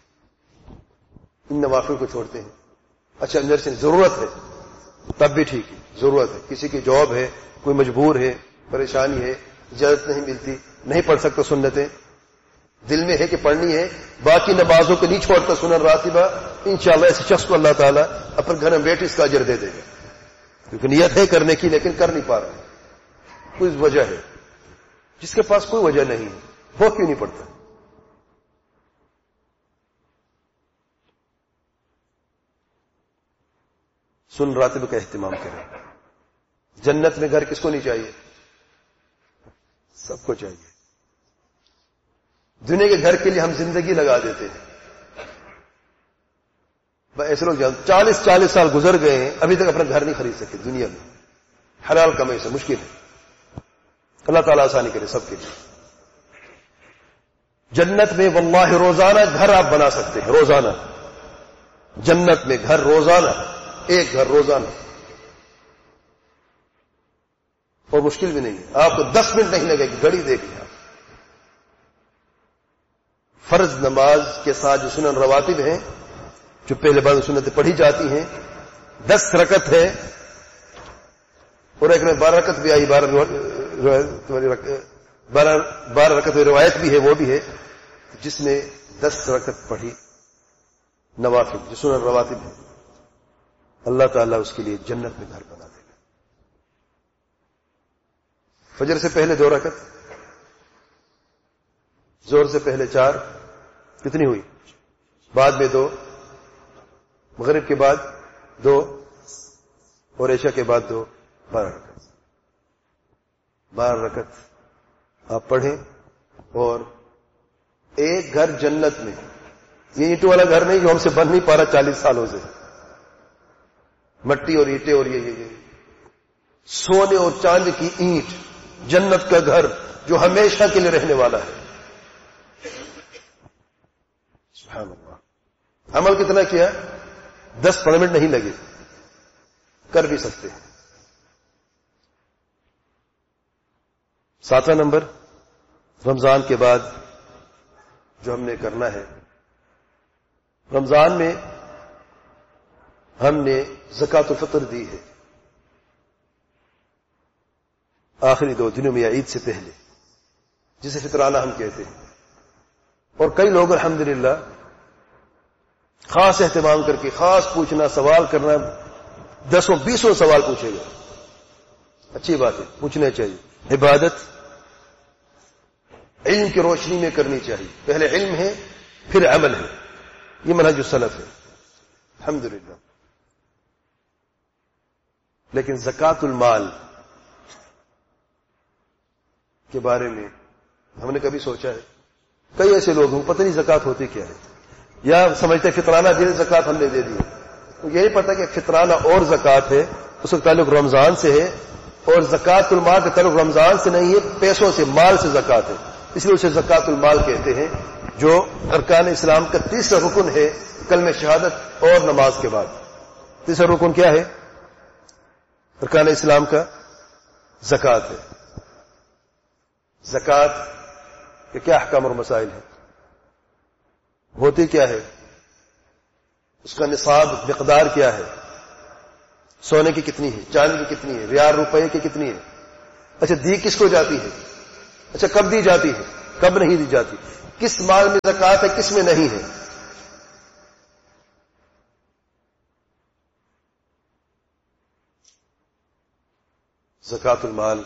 ان نوافل کو چھوڑتے ہیں. اچھا ایمرجنسی ضرورت ہے تب بھی ٹھیک ہے, ضرورت ہے, کسی کی جاب ہے, کوئی مجبور ہے, پریشانی ہے, اجازت نہیں ملتی, نہیں پڑھ سکتا سنتیں, دل میں ہے کہ پڑھنی ہے, باقی نمازوں کو نہیں چھوڑتا سنن راتبہ, انشاءاللہ ایسے شخص کو اللہ تعالیٰ اپنے گھر میں بیٹھ اس کا اجر دے دے گا, کیونکہ نیت ہے کرنے کی لیکن کر نہیں پا رہا. کوئی وجہ ہے, جس کے پاس کوئی وجہ نہیں ہے وہ کیوں نہیں پڑھتا؟ سن راتبہ کا اہتمام کریں. جنت میں گھر کس کو نہیں چاہیے؟ سب کو چاہیے. دنیا کے گھر کے لیے ہم زندگی لگا دیتے ہیں. ایسے لوگ جان چالیس چالیس سال گزر گئے ہیں, ابھی تک اپنا گھر نہیں خرید سکے دنیا میں. حلال کمائی سے مشکل ہے. اللہ تعالیٰ آسانی کرے سب کے لیے. جنت میں واللہ روزانہ گھر آپ بنا سکتے ہیں, روزانہ جنت میں گھر, روزانہ ایک گھر روزانہ, اور مشکل بھی نہیں ہے. آپ کو دس منٹ نہیں لگے گی, گھڑی دیکھ لیں. فرض نماز کے ساتھ جو سنن رواتب ہیں, جو پہلے بعد سنتیں پڑھی جاتی ہیں, دس رکعت ہے, اور ایک میں بارہ رکعت بھی آئی, بارہ بارہ بارہ رکعت روایت بھی ہے, وہ بھی ہے, جس نے دس رکعت پڑھی نوافل جو سنن رواتب ہے, اللہ تعالیٰ اس کے لیے جنت میں گھر بنا دے گا. فجر سے پہلے دو رکعت, زور سے پہلے چار, کتنی ہوئی؟ بعد میں دو, مغرب کے بعد دو, اور عشاء کے بعد دو, بارہ رکعت. بارہ رکعت آپ پڑھیں, اور ایک گھر جنت میں. یہ اینٹوں والا گھر نہیں جو ہم سے بن نہیں پا رہا چالیس سالوں سے, مٹی اور اینٹیں اور یہ یہ سونے اور چاندی کی اینٹ, جنت کا گھر جو ہمیشہ کے لیے رہنے والا ہے. سبحان اللہ. عمل کتنا کیا؟ دس پندرہ منٹ نہیں لگے, کر بھی سکتے ہیں. ساتواں نمبر, رمضان کے بعد جو ہم نے کرنا ہے, رمضان میں ہم نے زکوٰۃ الفطر دی ہے آخری دو دنوں میں یا عید سے پہلے, جسے فطرانہ ہم کہتے ہیں. اور کئی لوگ الحمدللہ خاص اہتمام کر کے خاص پوچھنا, سوال کرنا, دسوں بیسوں سوال پوچھے گا, اچھی بات ہے, پوچھنا چاہیے. عبادت علم کی روشنی میں کرنی چاہیے. پہلے علم ہے پھر عمل ہے, یہ منہج السلف ہے الحمدللہ. لیکن زکوٰۃ المال کے بارے میں ہم نے کبھی سوچا ہے؟ کئی ایسے لوگ ہیں پتہ نہیں زکوٰۃ ہوتی کیا ہے, یا سمجھتے فطرانہ دے زکوٰۃ ہم نے دے دی. یہی پتہ کہ فطرانہ اور زکوٰۃ ہے, اس کا تعلق رمضان سے ہے, اور زکوٰۃ المال کا تعلق رمضان سے نہیں ہے, پیسوں سے, مال سے زکوٰۃ ہے, اس لیے اسے زکوٰۃ المال کہتے ہیں, جو ارکان اسلام کا تیسرا رکن ہے کلمہ شہادت اور نماز کے بعد. تیسرا رکن کیا ہے ارکان اسلام کا؟ زکوٰۃ ہے. زکوٰۃ کے کیا احکام اور مسائل ہیں؟ ہوتی کیا ہے؟ اس کا نصاب مقدار کیا ہے؟ سونے کی کتنی ہے, چاندی کی کتنی ہے, ریال روپے کی کتنی ہے؟ اچھا دی کس کو جاتی ہے؟ اچھا کب دی جاتی ہے, کب نہیں دی جاتی, کس مال میں زکات ہے کس میں نہیں ہے. زکات المال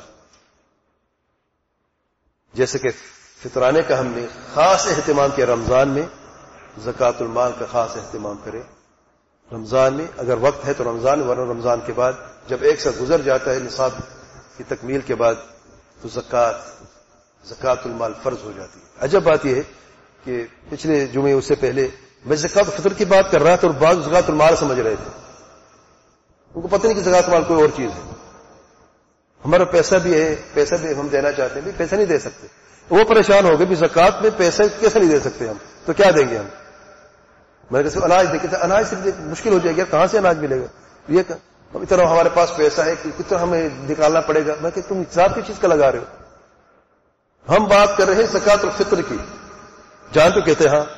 جیسے کہ فطرانے کا ہم نے خاص اہتمام کیا رمضان میں، زکات المال کا خاص اہتمام کرے رمضان میں. اگر وقت ہے تو رمضان، ورنہ رمضان کے بعد جب ایک سال گزر جاتا ہے نصاب کی تکمیل کے بعد تو زکات زکات المال فرض ہو جاتی ہے. عجب بات یہ ہے کہ پچھلے جمعے اس سے پہلے میں زکات فطر کی بات کر رہا تھا اور بعض زکات المال سمجھ رہے تھے. ان کو پتہ نہیں کہ زکات المال کوئی اور چیز ہے. ہمارا پیسہ بھی ہے، پیسہ بھی ہم دینا چاہتے ہیں، بھی پیسہ نہیں دے سکتے. وہ پریشان ہو گئے بھی زکات میں پیسہ کیسے نہیں دے سکتے ہم، تو کیا دیں گے ہم؟ میں نے کہا اناج دیکھے تھے، اناج سے مشکل ہو جائے گا، کہاں سے اناج ملے گا؟ یہ کہ اتنا ہمارے پاس پیسہ ہے کہ کتنا ہمیں نکالنا پڑے گا. میں کہ تم حساب کی چیز کا لگا رہے ہو؟ ہم بات کر رہے ہیں زکات الفطر کی. جان تو کہتے ہاں،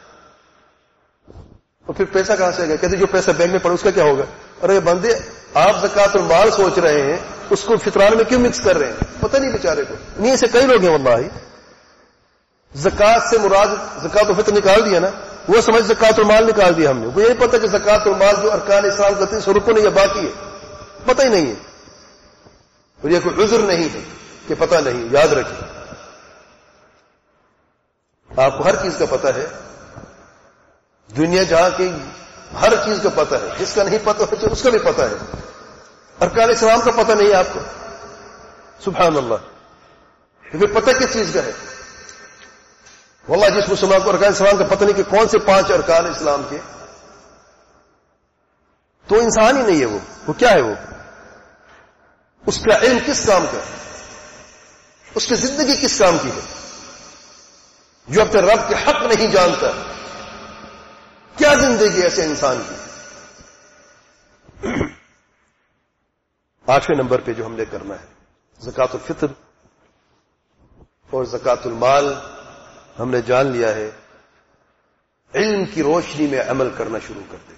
تو پھر پیسہ کہاں سے آئے گا؟ کہتے جو پیسہ بینک میں پڑے اس کا کیا ہوگا؟ ارے بندے آپ زکات المال سوچ رہے ہیں، اس کو فطران میں کیوں مکس کر رہے ہیں؟ پتہ نہیں بیچارے کو. نہیں ایسے کئی لوگ ہیں واللہ. زکات سے مراد زکات الفطر نکال دیا نا، وہ سمجھ زکات المال نکال دیا ہم نے. وہ یہی پتہ کہ زکات المال جو ارکان اسلام کا تین سو رکن یا باقی ہے، پتہ ہی نہیں ہے. اور یہ کوئی عذر نہیں ہے کہ پتہ نہیں. یاد رکھیں آپ کو ہر چیز کا پتہ ہے، دنیا جہاں کی ہر چیز کا پتہ ہے. جس کا نہیں پتہ ہے اس کا بھی پتہ ہے. ارکان اسلام کا پتہ نہیں ہے آپ کو، سبحان اللہ. پھر پتہ کس چیز کا ہے؟ واللہ جس مسلمان کو ارکان اسلام کا پتہ نہیں کہ کون سے پانچ ارکان اسلام کے، تو انسان ہی نہیں ہے. وہ وہ کیا ہے؟ وہ اس کا علم کس کام کا، اس کی زندگی کس کام کی ہے؟ جو اپنے رب کے حق نہیں جانتا، کیا زندگی ایسے انسان کی؟ آٹھویں نمبر پہ جو ہم نے کرنا ہے زکات الفطر اور زکات المال، ہم نے جان لیا ہے علم کی روشنی میں عمل کرنا شروع کر دیں.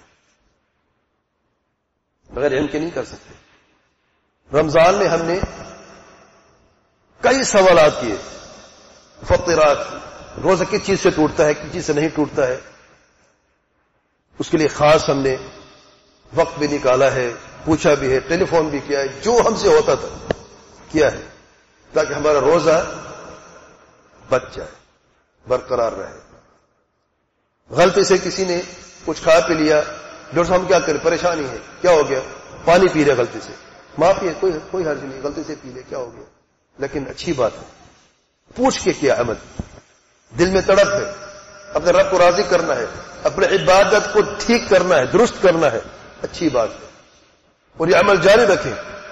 بغیر علم کے نہیں کر سکتے. رمضان میں ہم نے کئی سوالات کیے، فطرات، روزہ کس چیز سے ٹوٹتا ہے کس چیز سے نہیں ٹوٹتا ہے، اس کے لیے خاص ہم نے وقت بھی نکالا ہے، پوچھا بھی ہے، ٹیلی فون بھی کیا ہے، جو ہم سے ہوتا تھا کیا ہے، تاکہ ہمارا روزہ بچ جائے، برقرار رہے. غلطی سے کسی نے کچھ کھا پی لیا، ڈاکٹر صاحب ہم کیا کریں، پریشانی ہے، کیا ہو گیا؟ پانی پی رہے غلطی سے، معافی ہے، کوئی کوئی حرج نہیں، غلطی سے پی لے، کیا ہو گیا؟ لیکن اچھی بات ہے پوچھ کے کیا عمل، دل میں تڑپ ہے، اپنے رب کو راضی کرنا ہے، اپنے عبادت کو ٹھیک کرنا ہے، درست کرنا ہے، اچھی بات ہے. اور یہ عمل جاری رکھیں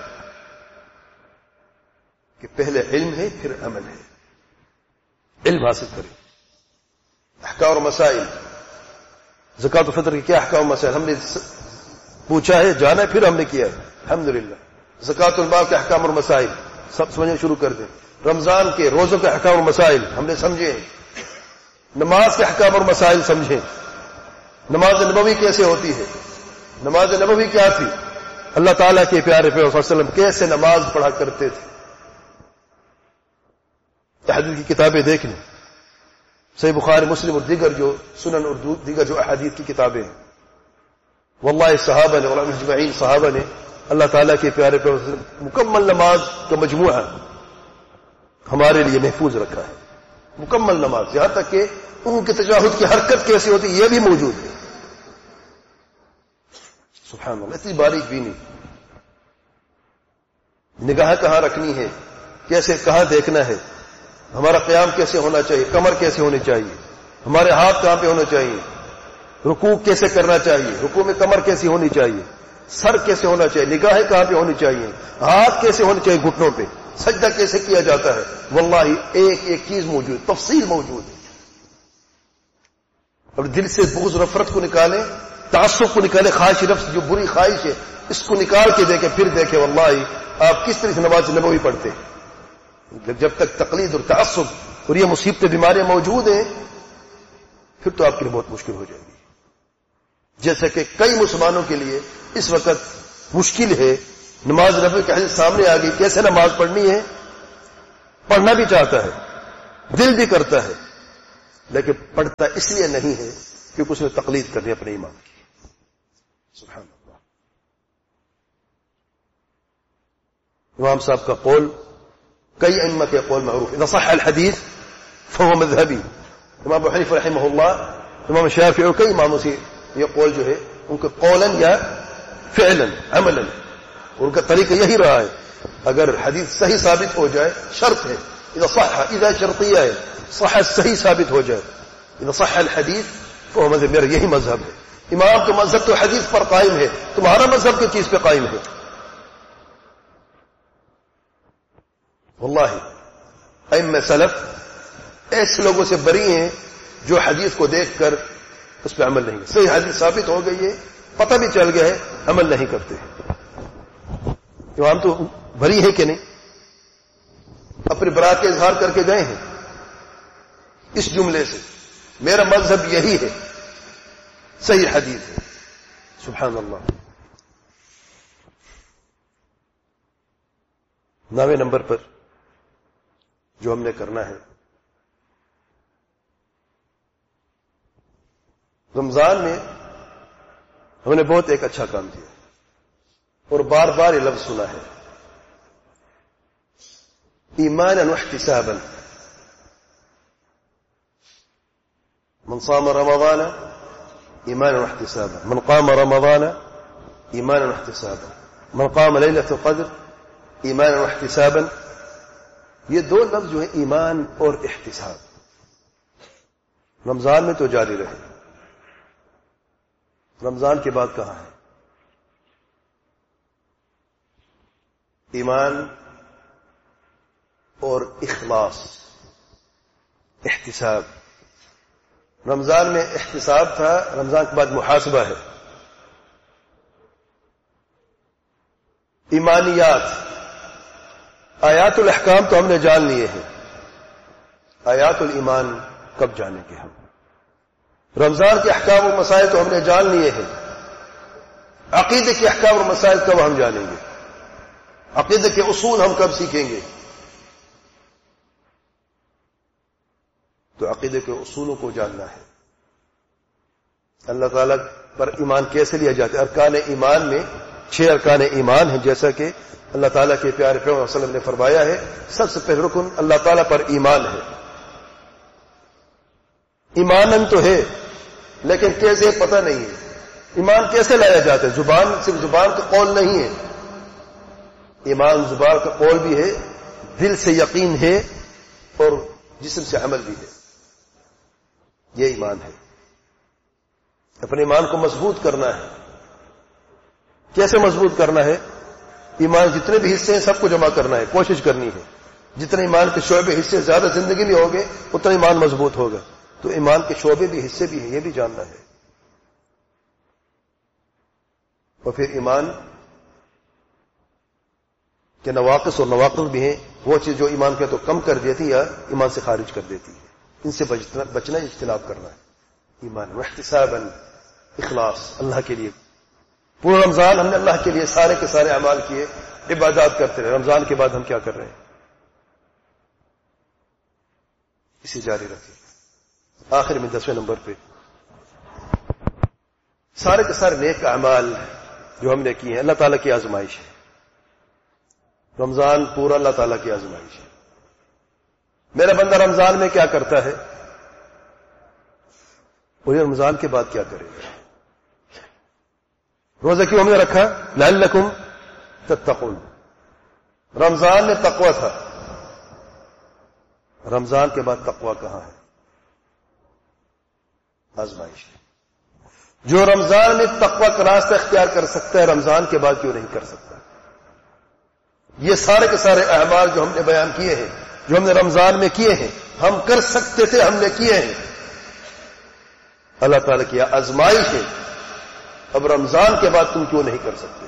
کہ پہلے علم ہے پھر عمل ہے. علم حاصل کریں. احکام اور مسائل، زکات الفطر کے کیا احکام و مسائل ہم نے پوچھا ہے، جانا ہے، پھر ہم نے کیا ہے الحمدللہ. زکات المال کے احکام اور مسائل سب سمجھنا شروع کر دیں. رمضان کے روزوں کے احکام اور مسائل ہم نے سمجھے. نماز کے احکام اور مسائل سمجھیں. نماز نبوی کیسے ہوتی ہے، نماز نبوی کیا تھی، اللہ تعالیٰ کے پیارے پیغمبر صلی اللہ علیہ وسلم کیسے نماز پڑھا کرتے تھے. حدیث کی کتابیں دیکھ لیں، صحیح بخاری مسلم اور دیگر جو سنن اور دیگر جو احادیث کی کتابیں ہیں. واللہ صحابہ نے، علماء اجمعین صحابہ نے اللہ تعالیٰ کے پیارے پیغمبر صلی اللہ علیہ وسلم مکمل نماز کا مجموعہ ہمارے لیے محفوظ رکھا ہے. مکمل نماز، یہاں تک کہ ان کی تجاہد کی حرکت کیسی ہوتی یہ بھی موجود ہے. سبحان اللہ. اتنی باریک بھی نہیں، نگاہ کہاں رکھنی ہے، کیسے کہاں دیکھنا ہے، ہمارا قیام کیسے ہونا چاہیے، کمر کیسے ہونی چاہیے، ہمارے ہاتھ کہاں پہ ہونا چاہیے، رکوع کیسے کرنا چاہیے، رکوع میں کمر کیسی ہونی چاہیے، سر کیسے ہونا چاہیے، نگاہیں کہاں پہ ہونی چاہیے، ہاتھ کیسے ہونے چاہیے گھٹنوں پہ، سجدہ کیسے کیا جاتا ہے. واللہ ایک ایک چیز موجود، تفصیل موجود ہے. اور دل سے بغض نفرت کو نکالیں، تعصب کو نکالیں، خواہش نفس جو بری خواہش ہے اس کو نکال کے دیکھیں، پھر دیکھیں واللہ آپ کس طرح سے نماز نبوی پڑھتے. جب تک تقلید اور تعصب اور یہ مصیبتیں بیماریاں موجود ہیں پھر تو آپ کے لیے بہت مشکل ہو جائے گی. جیسا کہ کئی مسلمانوں کے لیے اس وقت مشکل ہے، نماز نبوی کی حدیث سامنے آ گئی، کیسے نماز پڑھنی ہے، پڑھنا بھی چاہتا ہے، دل بھی کرتا ہے، لیکن پڑھتا اس لیے نہیں ہے کیونکہ اس نے تقلید کرنی اپنے امام کی. سبحان اللہ. امام صاحب کا قول کئی ائمہ کے قول معروف. اذا صح الحدیث فهو مذهبی. امام ابو حنیفہ رحمہ اللہ، امام شافعی اور کئی اماموں سے یہ قول جو ہے ان کے قولا یا فعلا عملا، ان کا طریقہ یہی رہا ہے. اگر حدیث صحیح ثابت ہو جائے، شرط ہے اذا صح، اذا شرطیہ ہے، صح صحیح ثابت ہو جائے، اذا صح الحدیث فهو مذهب. میرا یہی مذہب ہے. امام کا مذہب تو حدیث پر قائم ہے، تمہارا مذہب کس چیز پہ قائم ہے؟ واللہ ائمہ سلف ایسے لوگوں سے بری ہیں جو حدیث کو دیکھ کر اس پہ عمل نہیں کرتے. صحیح حدیث ثابت ہو گئی ہے، پتہ بھی چل گیا ہے، عمل نہیں کرتے. امام تو بری ہے کہ نہیں؟ اپنی برات کا اظہار کر کے گئے ہیں اس جملے سے، میرا مذہب یہی ہے، صحیح حدیث ہے. سبحان اللہ. نویں نمبر پر جو ہم نے کرنا ہے، رمضان میں ہم نے بہت ایک اچھا کام کیا اور بار بار یہ لفظ سنا ہے، ایمانا واحتسابا. من صام رمضان ایمانا واحتسابا، من قام رمضان ایمانا واحتسابا، من قام ليلة القدر ایمانا واحتسابا. یہ دو لفظ جو ہیں ایمان اور احتساب، رمضان میں تو جاری رہے. رمضان کے بعد کہاں ہے؟ ایمان اور اخلاص، احتساب. رمضان میں احتساب تھا، رمضان کے بعد محاسبہ ہے. ایمانیات، آیات الاحکام تو ہم نے جان لیے ہیں، آیات الایمان کب جانیں گے ہم؟ رمضان کے احکام اور مسائل تو ہم نے جان لیے ہیں، عقیدے کے احکام اور مسائل کب ہم جانیں گے؟ عقیدے کے اصول ہم کب سیکھیں گے؟ تو عقیدے کے اصولوں کو جاننا ہے. اللہ تعالیٰ پر ایمان کیسے لیا جاتا ہے؟ ارکان ایمان میں چھ ارکان ایمان ہیں، جیسا کہ اللہ تعالیٰ کے پیارے پیغمبر صلی اللہ علیہ وسلم نے فرمایا ہے. سب سے پہلا رکن اللہ تعالیٰ پر ایمان ہے. ایمانن تو ہے لیکن کیسے پتہ نہیں ہے. ایمان کیسے لایا جاتا ہے؟ زبان صرف زبان کا قول نہیں ہے، ایمان زبان کا قول بھی ہے، دل سے یقین ہے اور جسم سے عمل بھی ہے. یہ ایمان ہے. اپنے ایمان کو مضبوط کرنا ہے. کیسے مضبوط کرنا ہے؟ ایمان جتنے بھی حصے ہیں سب کو جمع کرنا ہے، کوشش کرنی ہے. جتنے ایمان کے شعبے حصے زیادہ زندگی میں ہوگے اتنا ایمان مضبوط ہوگا. تو ایمان کے شعبے بھی حصے بھی ہیں، یہ بھی جاننا ہے. اور پھر ایمان کے نواقص اور نواقص بھی ہیں، وہ چیز جو ایمان کے تو کم کر دیتی یا ایمان سے خارج کر دیتی ہے، ان سے بچنا بچنا اجتناب کرنا ہے. ایمان واحتسابا، اخلاص اللہ کے لیے. پورا رمضان ہم نے اللہ کے لیے سارے کے سارے اعمال کیے، عبادات کرتے رہے. رمضان کے بعد ہم کیا کر رہے ہیں؟ اسی جاری رکھیں. آخر میں دسویں نمبر پہ سارے کے سارے نیک اعمال جو ہم نے کیے ہیں اللہ تعالیٰ کی آزمائش ہے. رمضان پورا اللہ تعالیٰ کی آزمائش ہے. میرا بندہ رمضان میں کیا کرتا ہے اور یہ رمضان کے بعد کیا کرے گا؟ روزہ کیوں ہم نے رکھا؟ لعلکم تتقون. رمضان میں تقوی تھا، رمضان کے بعد تقوی کہاں ہے؟ آزمائش ہے. جو رمضان میں تقوی کا راستہ اختیار کر سکتا ہے رمضان کے بعد کیوں نہیں کر سکتا؟ یہ سارے کے سارے اعمال جو ہم نے بیان کیے ہیں، جو ہم نے رمضان میں کیے ہیں، ہم کر سکتے تھے، ہم نے کیے ہیں. اللہ تعالیٰ کی آزمائش ہے. اب رمضان کے بعد تم کیوں نہیں کر سکتے؟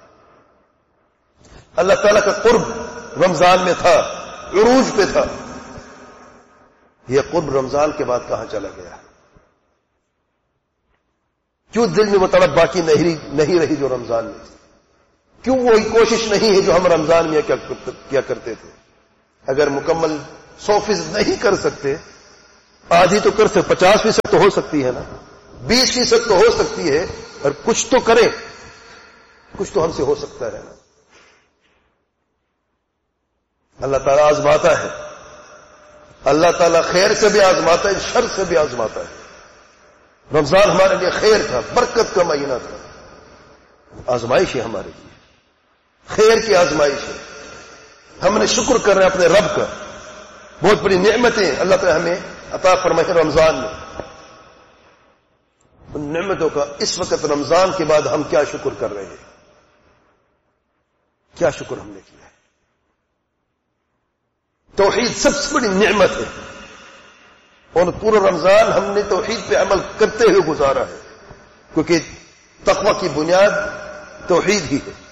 اللہ تعالیٰ کا قرب رمضان میں تھا، عروج پہ تھا. یہ قرب رمضان کے بعد کہاں چلا گیا؟ کیوں دل میں وہ طلب باقی نہیں رہی جو رمضان میں تھی؟ کیوں وہی کوشش نہیں ہے جو ہم رمضان میں کیا کرتے تھے؟ اگر مکمل سو فیصد نہیں کر سکتے، آدھی تو کر سکتے، پچاس فیصد تو ہو سکتی ہے نا، بیس فیصد تو ہو سکتی ہے، اور کچھ تو کریں، کچھ تو ہم سے ہو سکتا ہے نا۔ اللہ تعالیٰ آزماتا ہے، اللہ تعالیٰ خیر سے بھی آزماتا ہے، شر سے بھی آزماتا ہے۔ رمضان ہمارے لیے خیر تھا، برکت کا مہینہ تھا، آزمائش ہے ہمارے لیے، خیر کی آزمائش ہے۔ ہم نے شکر کر رہے ہیں اپنے رب کا، بہت بڑی نعمتیں اللہ تعالیٰ ہمیں عطا فرمائے رمضان میں، ان نعمتوں کا اس وقت رمضان کے بعد ہم کیا شکر کر رہے ہیں، کیا شکر ہم نے کیا ہے۔ توحید سب سے بڑی نعمت ہے، اور پورا رمضان ہم نے توحید پہ عمل کرتے ہوئے گزارا ہے، کیونکہ تقوی کی بنیاد توحید ہی ہے۔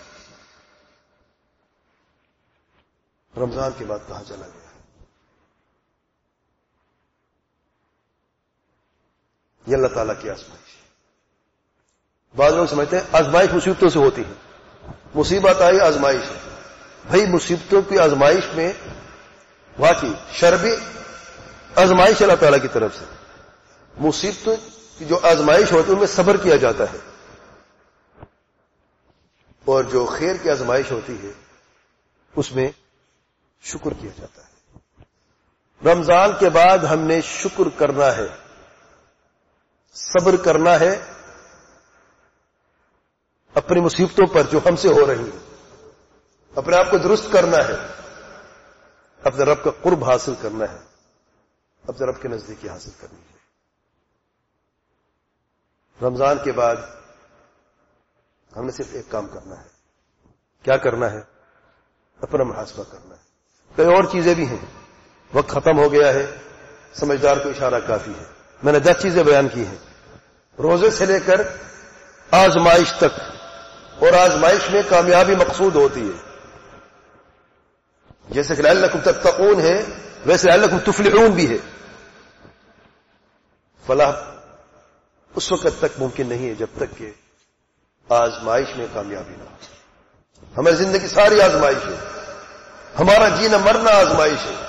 رمضان کے بعد کہاں چلا گیا؟ یہ اللہ تعالیٰ کی آزمائش ہے۔ بعض لوگ سمجھتے ہیں آزمائش مصیبتوں سے ہوتی ہے، مصیبت آئی آزمائش ہے۔ بھائی مصیبتوں کی آزمائش میں واقعی شربی آزمائش اللہ تعالیٰ کی طرف سے، مصیبتوں کی جو آزمائش ہوتی ہے ان میں صبر کیا جاتا ہے، اور جو خیر کی آزمائش ہوتی ہے اس میں شکر کیا جاتا ہے۔ رمضان کے بعد ہم نے شکر کرنا ہے، صبر کرنا ہے اپنی مصیبتوں پر جو ہم سے ہو رہی ہیں، اپنے آپ کو درست کرنا ہے، اپنے رب کا قرب حاصل کرنا ہے، اپنے رب کے نزدیکی حاصل کرنی ہے۔ رمضان کے بعد ہم نے صرف ایک کام کرنا ہے، کیا کرنا ہے؟ اپنا محاسبہ کرنا ہے۔ کئی اور چیزیں بھی ہیں، وقت ختم ہو گیا ہے، سمجھدار کو اشارہ کافی ہے۔ میں نے دس چیزیں بیان کی ہیں، روزے سے لے کر آزمائش تک، اور آزمائش میں کامیابی مقصود ہوتی ہے، جیسے کہ لعلکم تتقون ہے، ویسے لعلکم تفلحون بھی ہے۔ فلاح اس وقت تک ممکن نہیں ہے جب تک کہ آزمائش میں کامیابی نہ ہو۔ ہماری زندگی ساری آزمائش ہے، ہمارا جینا مرنا آزمائش ہے۔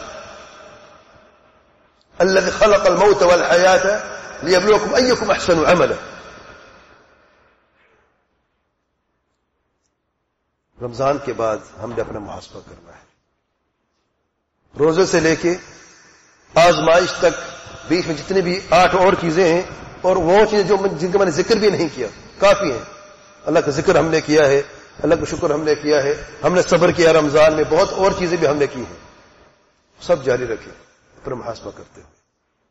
الذی خلق الموت والحیات لیبلوکم ایکم احسن عملا۔ رمضان کے بعد ہم نے اپنا محاسبہ کرنا ہے، روزے سے لے کے آزمائش تک، بیچ میں جتنی بھی آٹھ اور چیزیں ہیں، اور وہ چیزیں جو جن کا میں نے ذکر بھی نہیں کیا، کافی ہیں۔ اللہ کا ذکر ہم نے کیا ہے، اللہ کا شکر ہم نے کیا ہے، ہم نے صبر کیا رمضان میں، بہت اور چیزیں بھی ہم نے کی ہیں، سب جاری رکھیں اپنا محاسبہ کرتے ہوئے۔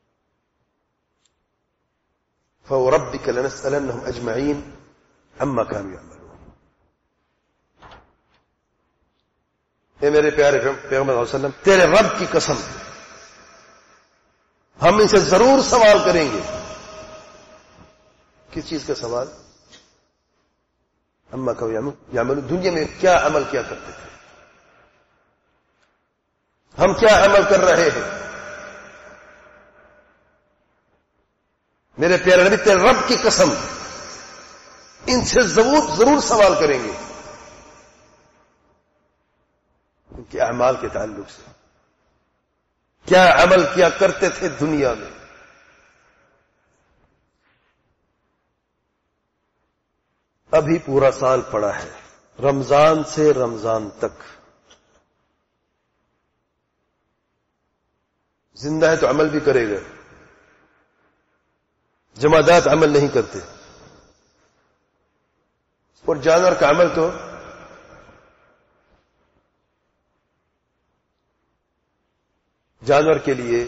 فوربک لنسألنهم اجمعین عما كانوا يعملون۔ اے میرے پیارے پیغمبر صلی اللہ علیہ وسلم، تیرے رب کی قسم ہم ان سے ضرور سوال کریں گے۔ کس چیز کا سوال؟ اما كانوا يعملون، دنیا میں کیا عمل کیا کرتے تھے، ہم کیا عمل کر رہے ہیں۔ میرے پیارے نبی، تیرے رب کی قسم ان سے ضرور ضرور سوال کریں گے ان کے اعمال کے تعلق سے، کیا عمل کیا کرتے تھے دنیا میں۔ ابھی پورا سال پڑا ہے، رمضان سے رمضان تک، زندہ ہے تو عمل بھی کرے گا، جمادات عمل نہیں کرتے، اور جانور کا عمل تو جانور کے لیے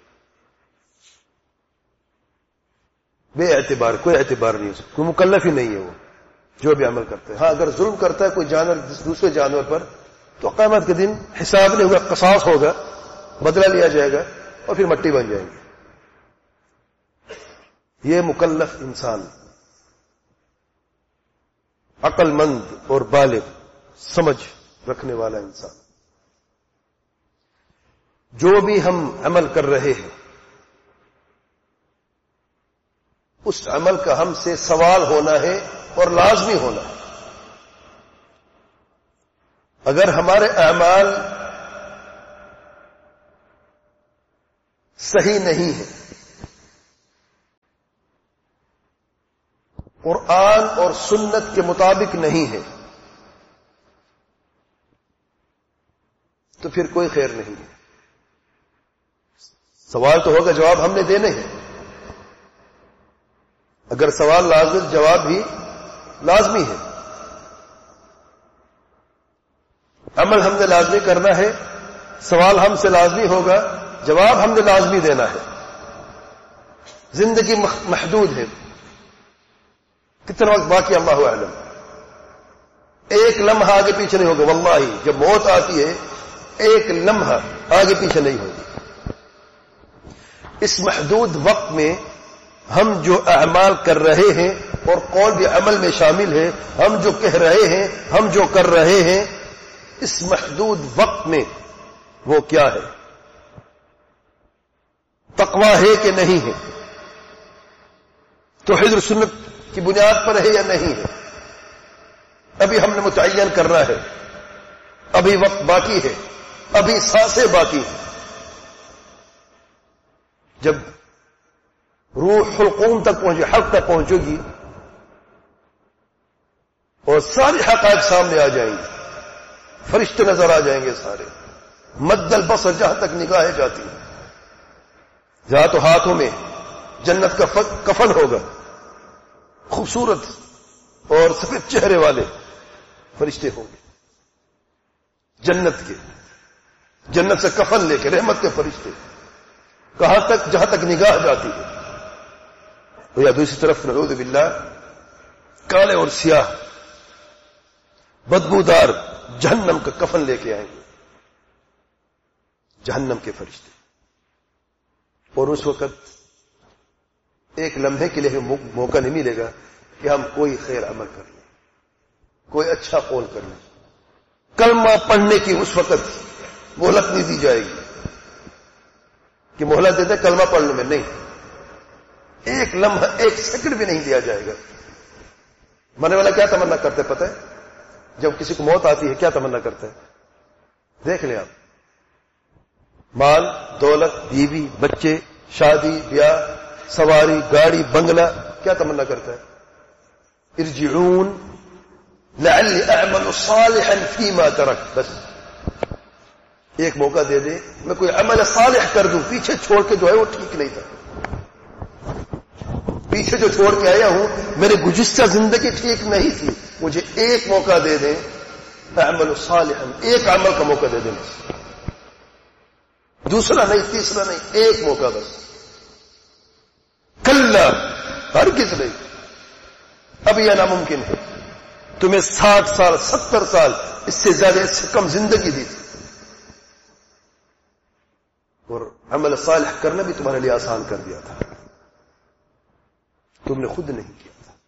بے اعتبار، کوئی اعتبار نہیں ہے، کوئی مکلف ہی نہیں ہے وہ جو بھی عمل کرتا ہے۔ ہاں اگر ظلم کرتا ہے کوئی جانور دوسرے جانور پر تو قیامت کے دن حساب نہیں ہوگا، قصاص ہوگا، بدلہ لیا جائے گا اور پھر مٹی بن جائیں گے۔ یہ مکلف انسان، عقل مند اور بالغ سمجھ رکھنے والا انسان، جو بھی ہم عمل کر رہے ہیں اس عمل کا ہم سے سوال ہونا ہے اور لازمی ہونا ہے۔ اگر ہمارے اعمال صحیح نہیں ہیں، قرآن اور سنت کے مطابق نہیں ہے تو پھر کوئی خیر نہیں ہے. سوال تو ہوگا، جواب ہم نے دینے ہیں. اگر سوال لازم، جواب بھی لازمی ہے. عمل ہم نے لازمی کرنا ہے، سوال ہم سے لازمی ہوگا، جواب ہم نے لازمی دینا ہے. زندگی محدود ہے، کتنا وقت باقی اللہ اعلم. ایک لمحہ آگے پیچھے نہیں ہوگا. واللہ جب موت آتی ہے ایک لمحہ آگے پیچھے نہیں ہوگی. اس محدود وقت میں ہم جو اعمال کر رہے ہیں اور قول بھی عمل میں شامل ہے، ہم جو کہہ رہے ہیں، ہم جو کر رہے ہیں، اس محدود وقت میں وہ کیا ہے؟ تقویٰ ہے کہ نہیں ہے؟ توحید و سنت کی بنیاد پر ہے یا نہیں ہے؟ ابھی ہم نے متعین کرنا ہے. ابھی وقت باقی ہے، ابھی سانسیں باقی ہیں. جب روح حلقوم تک پہنچے، حق تک پہنچے گی اور سارے حقائق سامنے آ جائیں گے، فرشتے نظر آ جائیں گے سارے. مد البصر جہاں تک نگاہیں جاتی ہیں، جہاں تو ہاتھوں میں جنت کا کفن ہوگا، خوبصورت اور سفید چہرے والے فرشتے ہوں گے جنت کے، جنت سے کفن لے کے رحمت کے فرشتے. کہاں تک؟ جہاں تک نگاہ جاتی ہے. یا دوسری طرف نعوذ باللہ کالے اور سیاہ بدبودار جہنم کا کفن لے کے آئیں گے جہنم کے فرشتے. اور اس وقت ایک لمحے کے لیے موقع نہیں ملے گا کہ ہم کوئی خیر عمل کر لیں، کوئی اچھا قول کر لیں. کلمہ پڑھنے کی اس وقت مہلت نہیں دی جائے گی کہ مہلت دیتے کلمہ پڑھنے میں، نہیں. ایک لمحہ، ایک سیکنڈ بھی نہیں دیا جائے گا. مرنے والا کیا تمنا کرتے پتہ ہے؟ جب کسی کو موت آتی ہے کیا تمنا کرتا ہے؟ دیکھ لیں آپ، مال، دولت، بیوی، بچے، شادی، بیاہ، سواری، گاڑی، بنگلہ، کیا تمنا کرتا ہے؟ ارجعون لعلی اعمل صالحا فیما ترک. بس ایک موقع دے دے میں کوئی عمل صالح کر دوں. پیچھے چھوڑ کے جو ہے وہ ٹھیک نہیں تھا. پیچھے جو چھوڑ کے آیا ہوں میرے گزشتہ زندگی ٹھیک نہیں تھی. مجھے ایک موقع دے دیں، اعمل صالحا، ایک عمل کا موقع دے دیں بس. دوسرا نہیں، تیسرا نہیں، ایک موقع بس. کلا، ہرگز نہیں. اب یہ ناممکن ہے. تمہیں ساٹھ سال، ستر سال، اس سے زیادہ، اس سے کم زندگی دی تھی، اور عمل صالح کرنا بھی تمہارے لیے آسان کر دیا تھا. تم نے خود نہیں کیا تھا.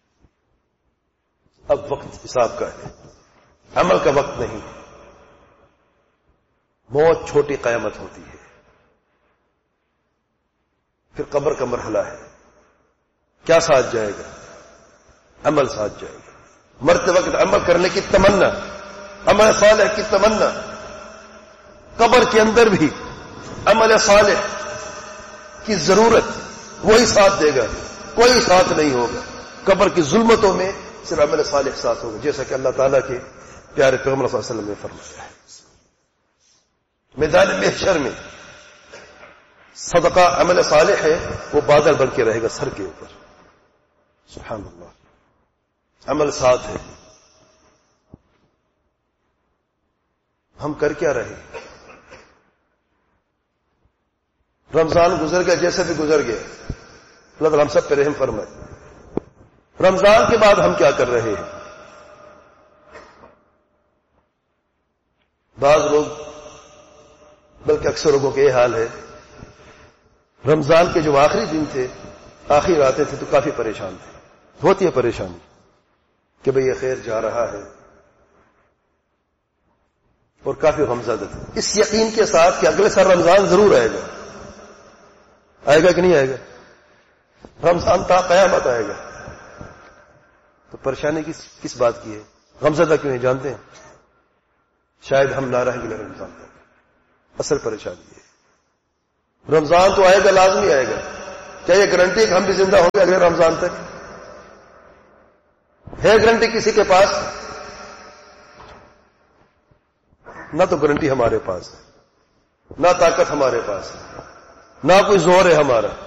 اب وقت حساب کا ہے، عمل کا وقت نہیں. موت چھوٹی قیامت ہوتی ہے، پھر قبر کا مرحلہ ہے. کیا ساتھ جائے گا؟ عمل ساتھ جائے گا. مرتے وقت عمل کرنے کی تمنا، عمل صالح کی تمنا. قبر کے اندر بھی عمل صالح کی ضرورت، وہی ساتھ دے گا، کوئی ساتھ نہیں ہوگا. قبر کی ظلمتوں میں صرف عمل صالح ساتھ ہوگا، جیسا کہ اللہ تعالیٰ کے پیارے پیغمبر صلی اللہ علیہ وسلم نے فرمایا ہے. میدان محشر میں صدقہ عمل صالح ہے، وہ بادل بن کے رہے گا سر کے اوپر. سبحان اللہ. عمل ساتھ ہے. ہم کر کیا رہے؟ رمضان گزر گیا جیسے بھی گزر گیا، اللہ تعالیٰ ہم سب پہ رحم فرمائے. رمضان کے بعد ہم کیا کر رہے ہیں؟ بعض لوگ، بلکہ اکثر لوگوں کا یہ حال ہے، رمضان کے جو آخری دن تھے، آخری راتیں تھے، تو کافی پریشان تھے. ہوتی ہے پریشانی کہ بھئی یہ خیر جا رہا ہے، اور کافی غمزدہ تھے، اس یقین کے ساتھ کہ اگلے سال رمضان ضرور آئے گا. آئے گا کہ نہیں آئے گا؟ رمضان تا قیامت آئے گا. تو پریشانی کس کس بات کی ہے؟ غمزدہ کیوں نہیں جانتے ہیں؟ شاید ہم نہ رہیں گے رمضان تک. اصل پریشانی ہے رمضان تو آئے گا، لازمی آئے گا. کیا یہ گارنٹی ہے کہ ہم بھی زندہ ہوں گے اگلے رمضان تک؟ ہے گارنٹی کسی کے پاس؟ نہ تو گارنٹی ہمارے پاس ہے، نہ طاقت ہمارے پاس ہے، نہ کوئی زور ہے ہمارا.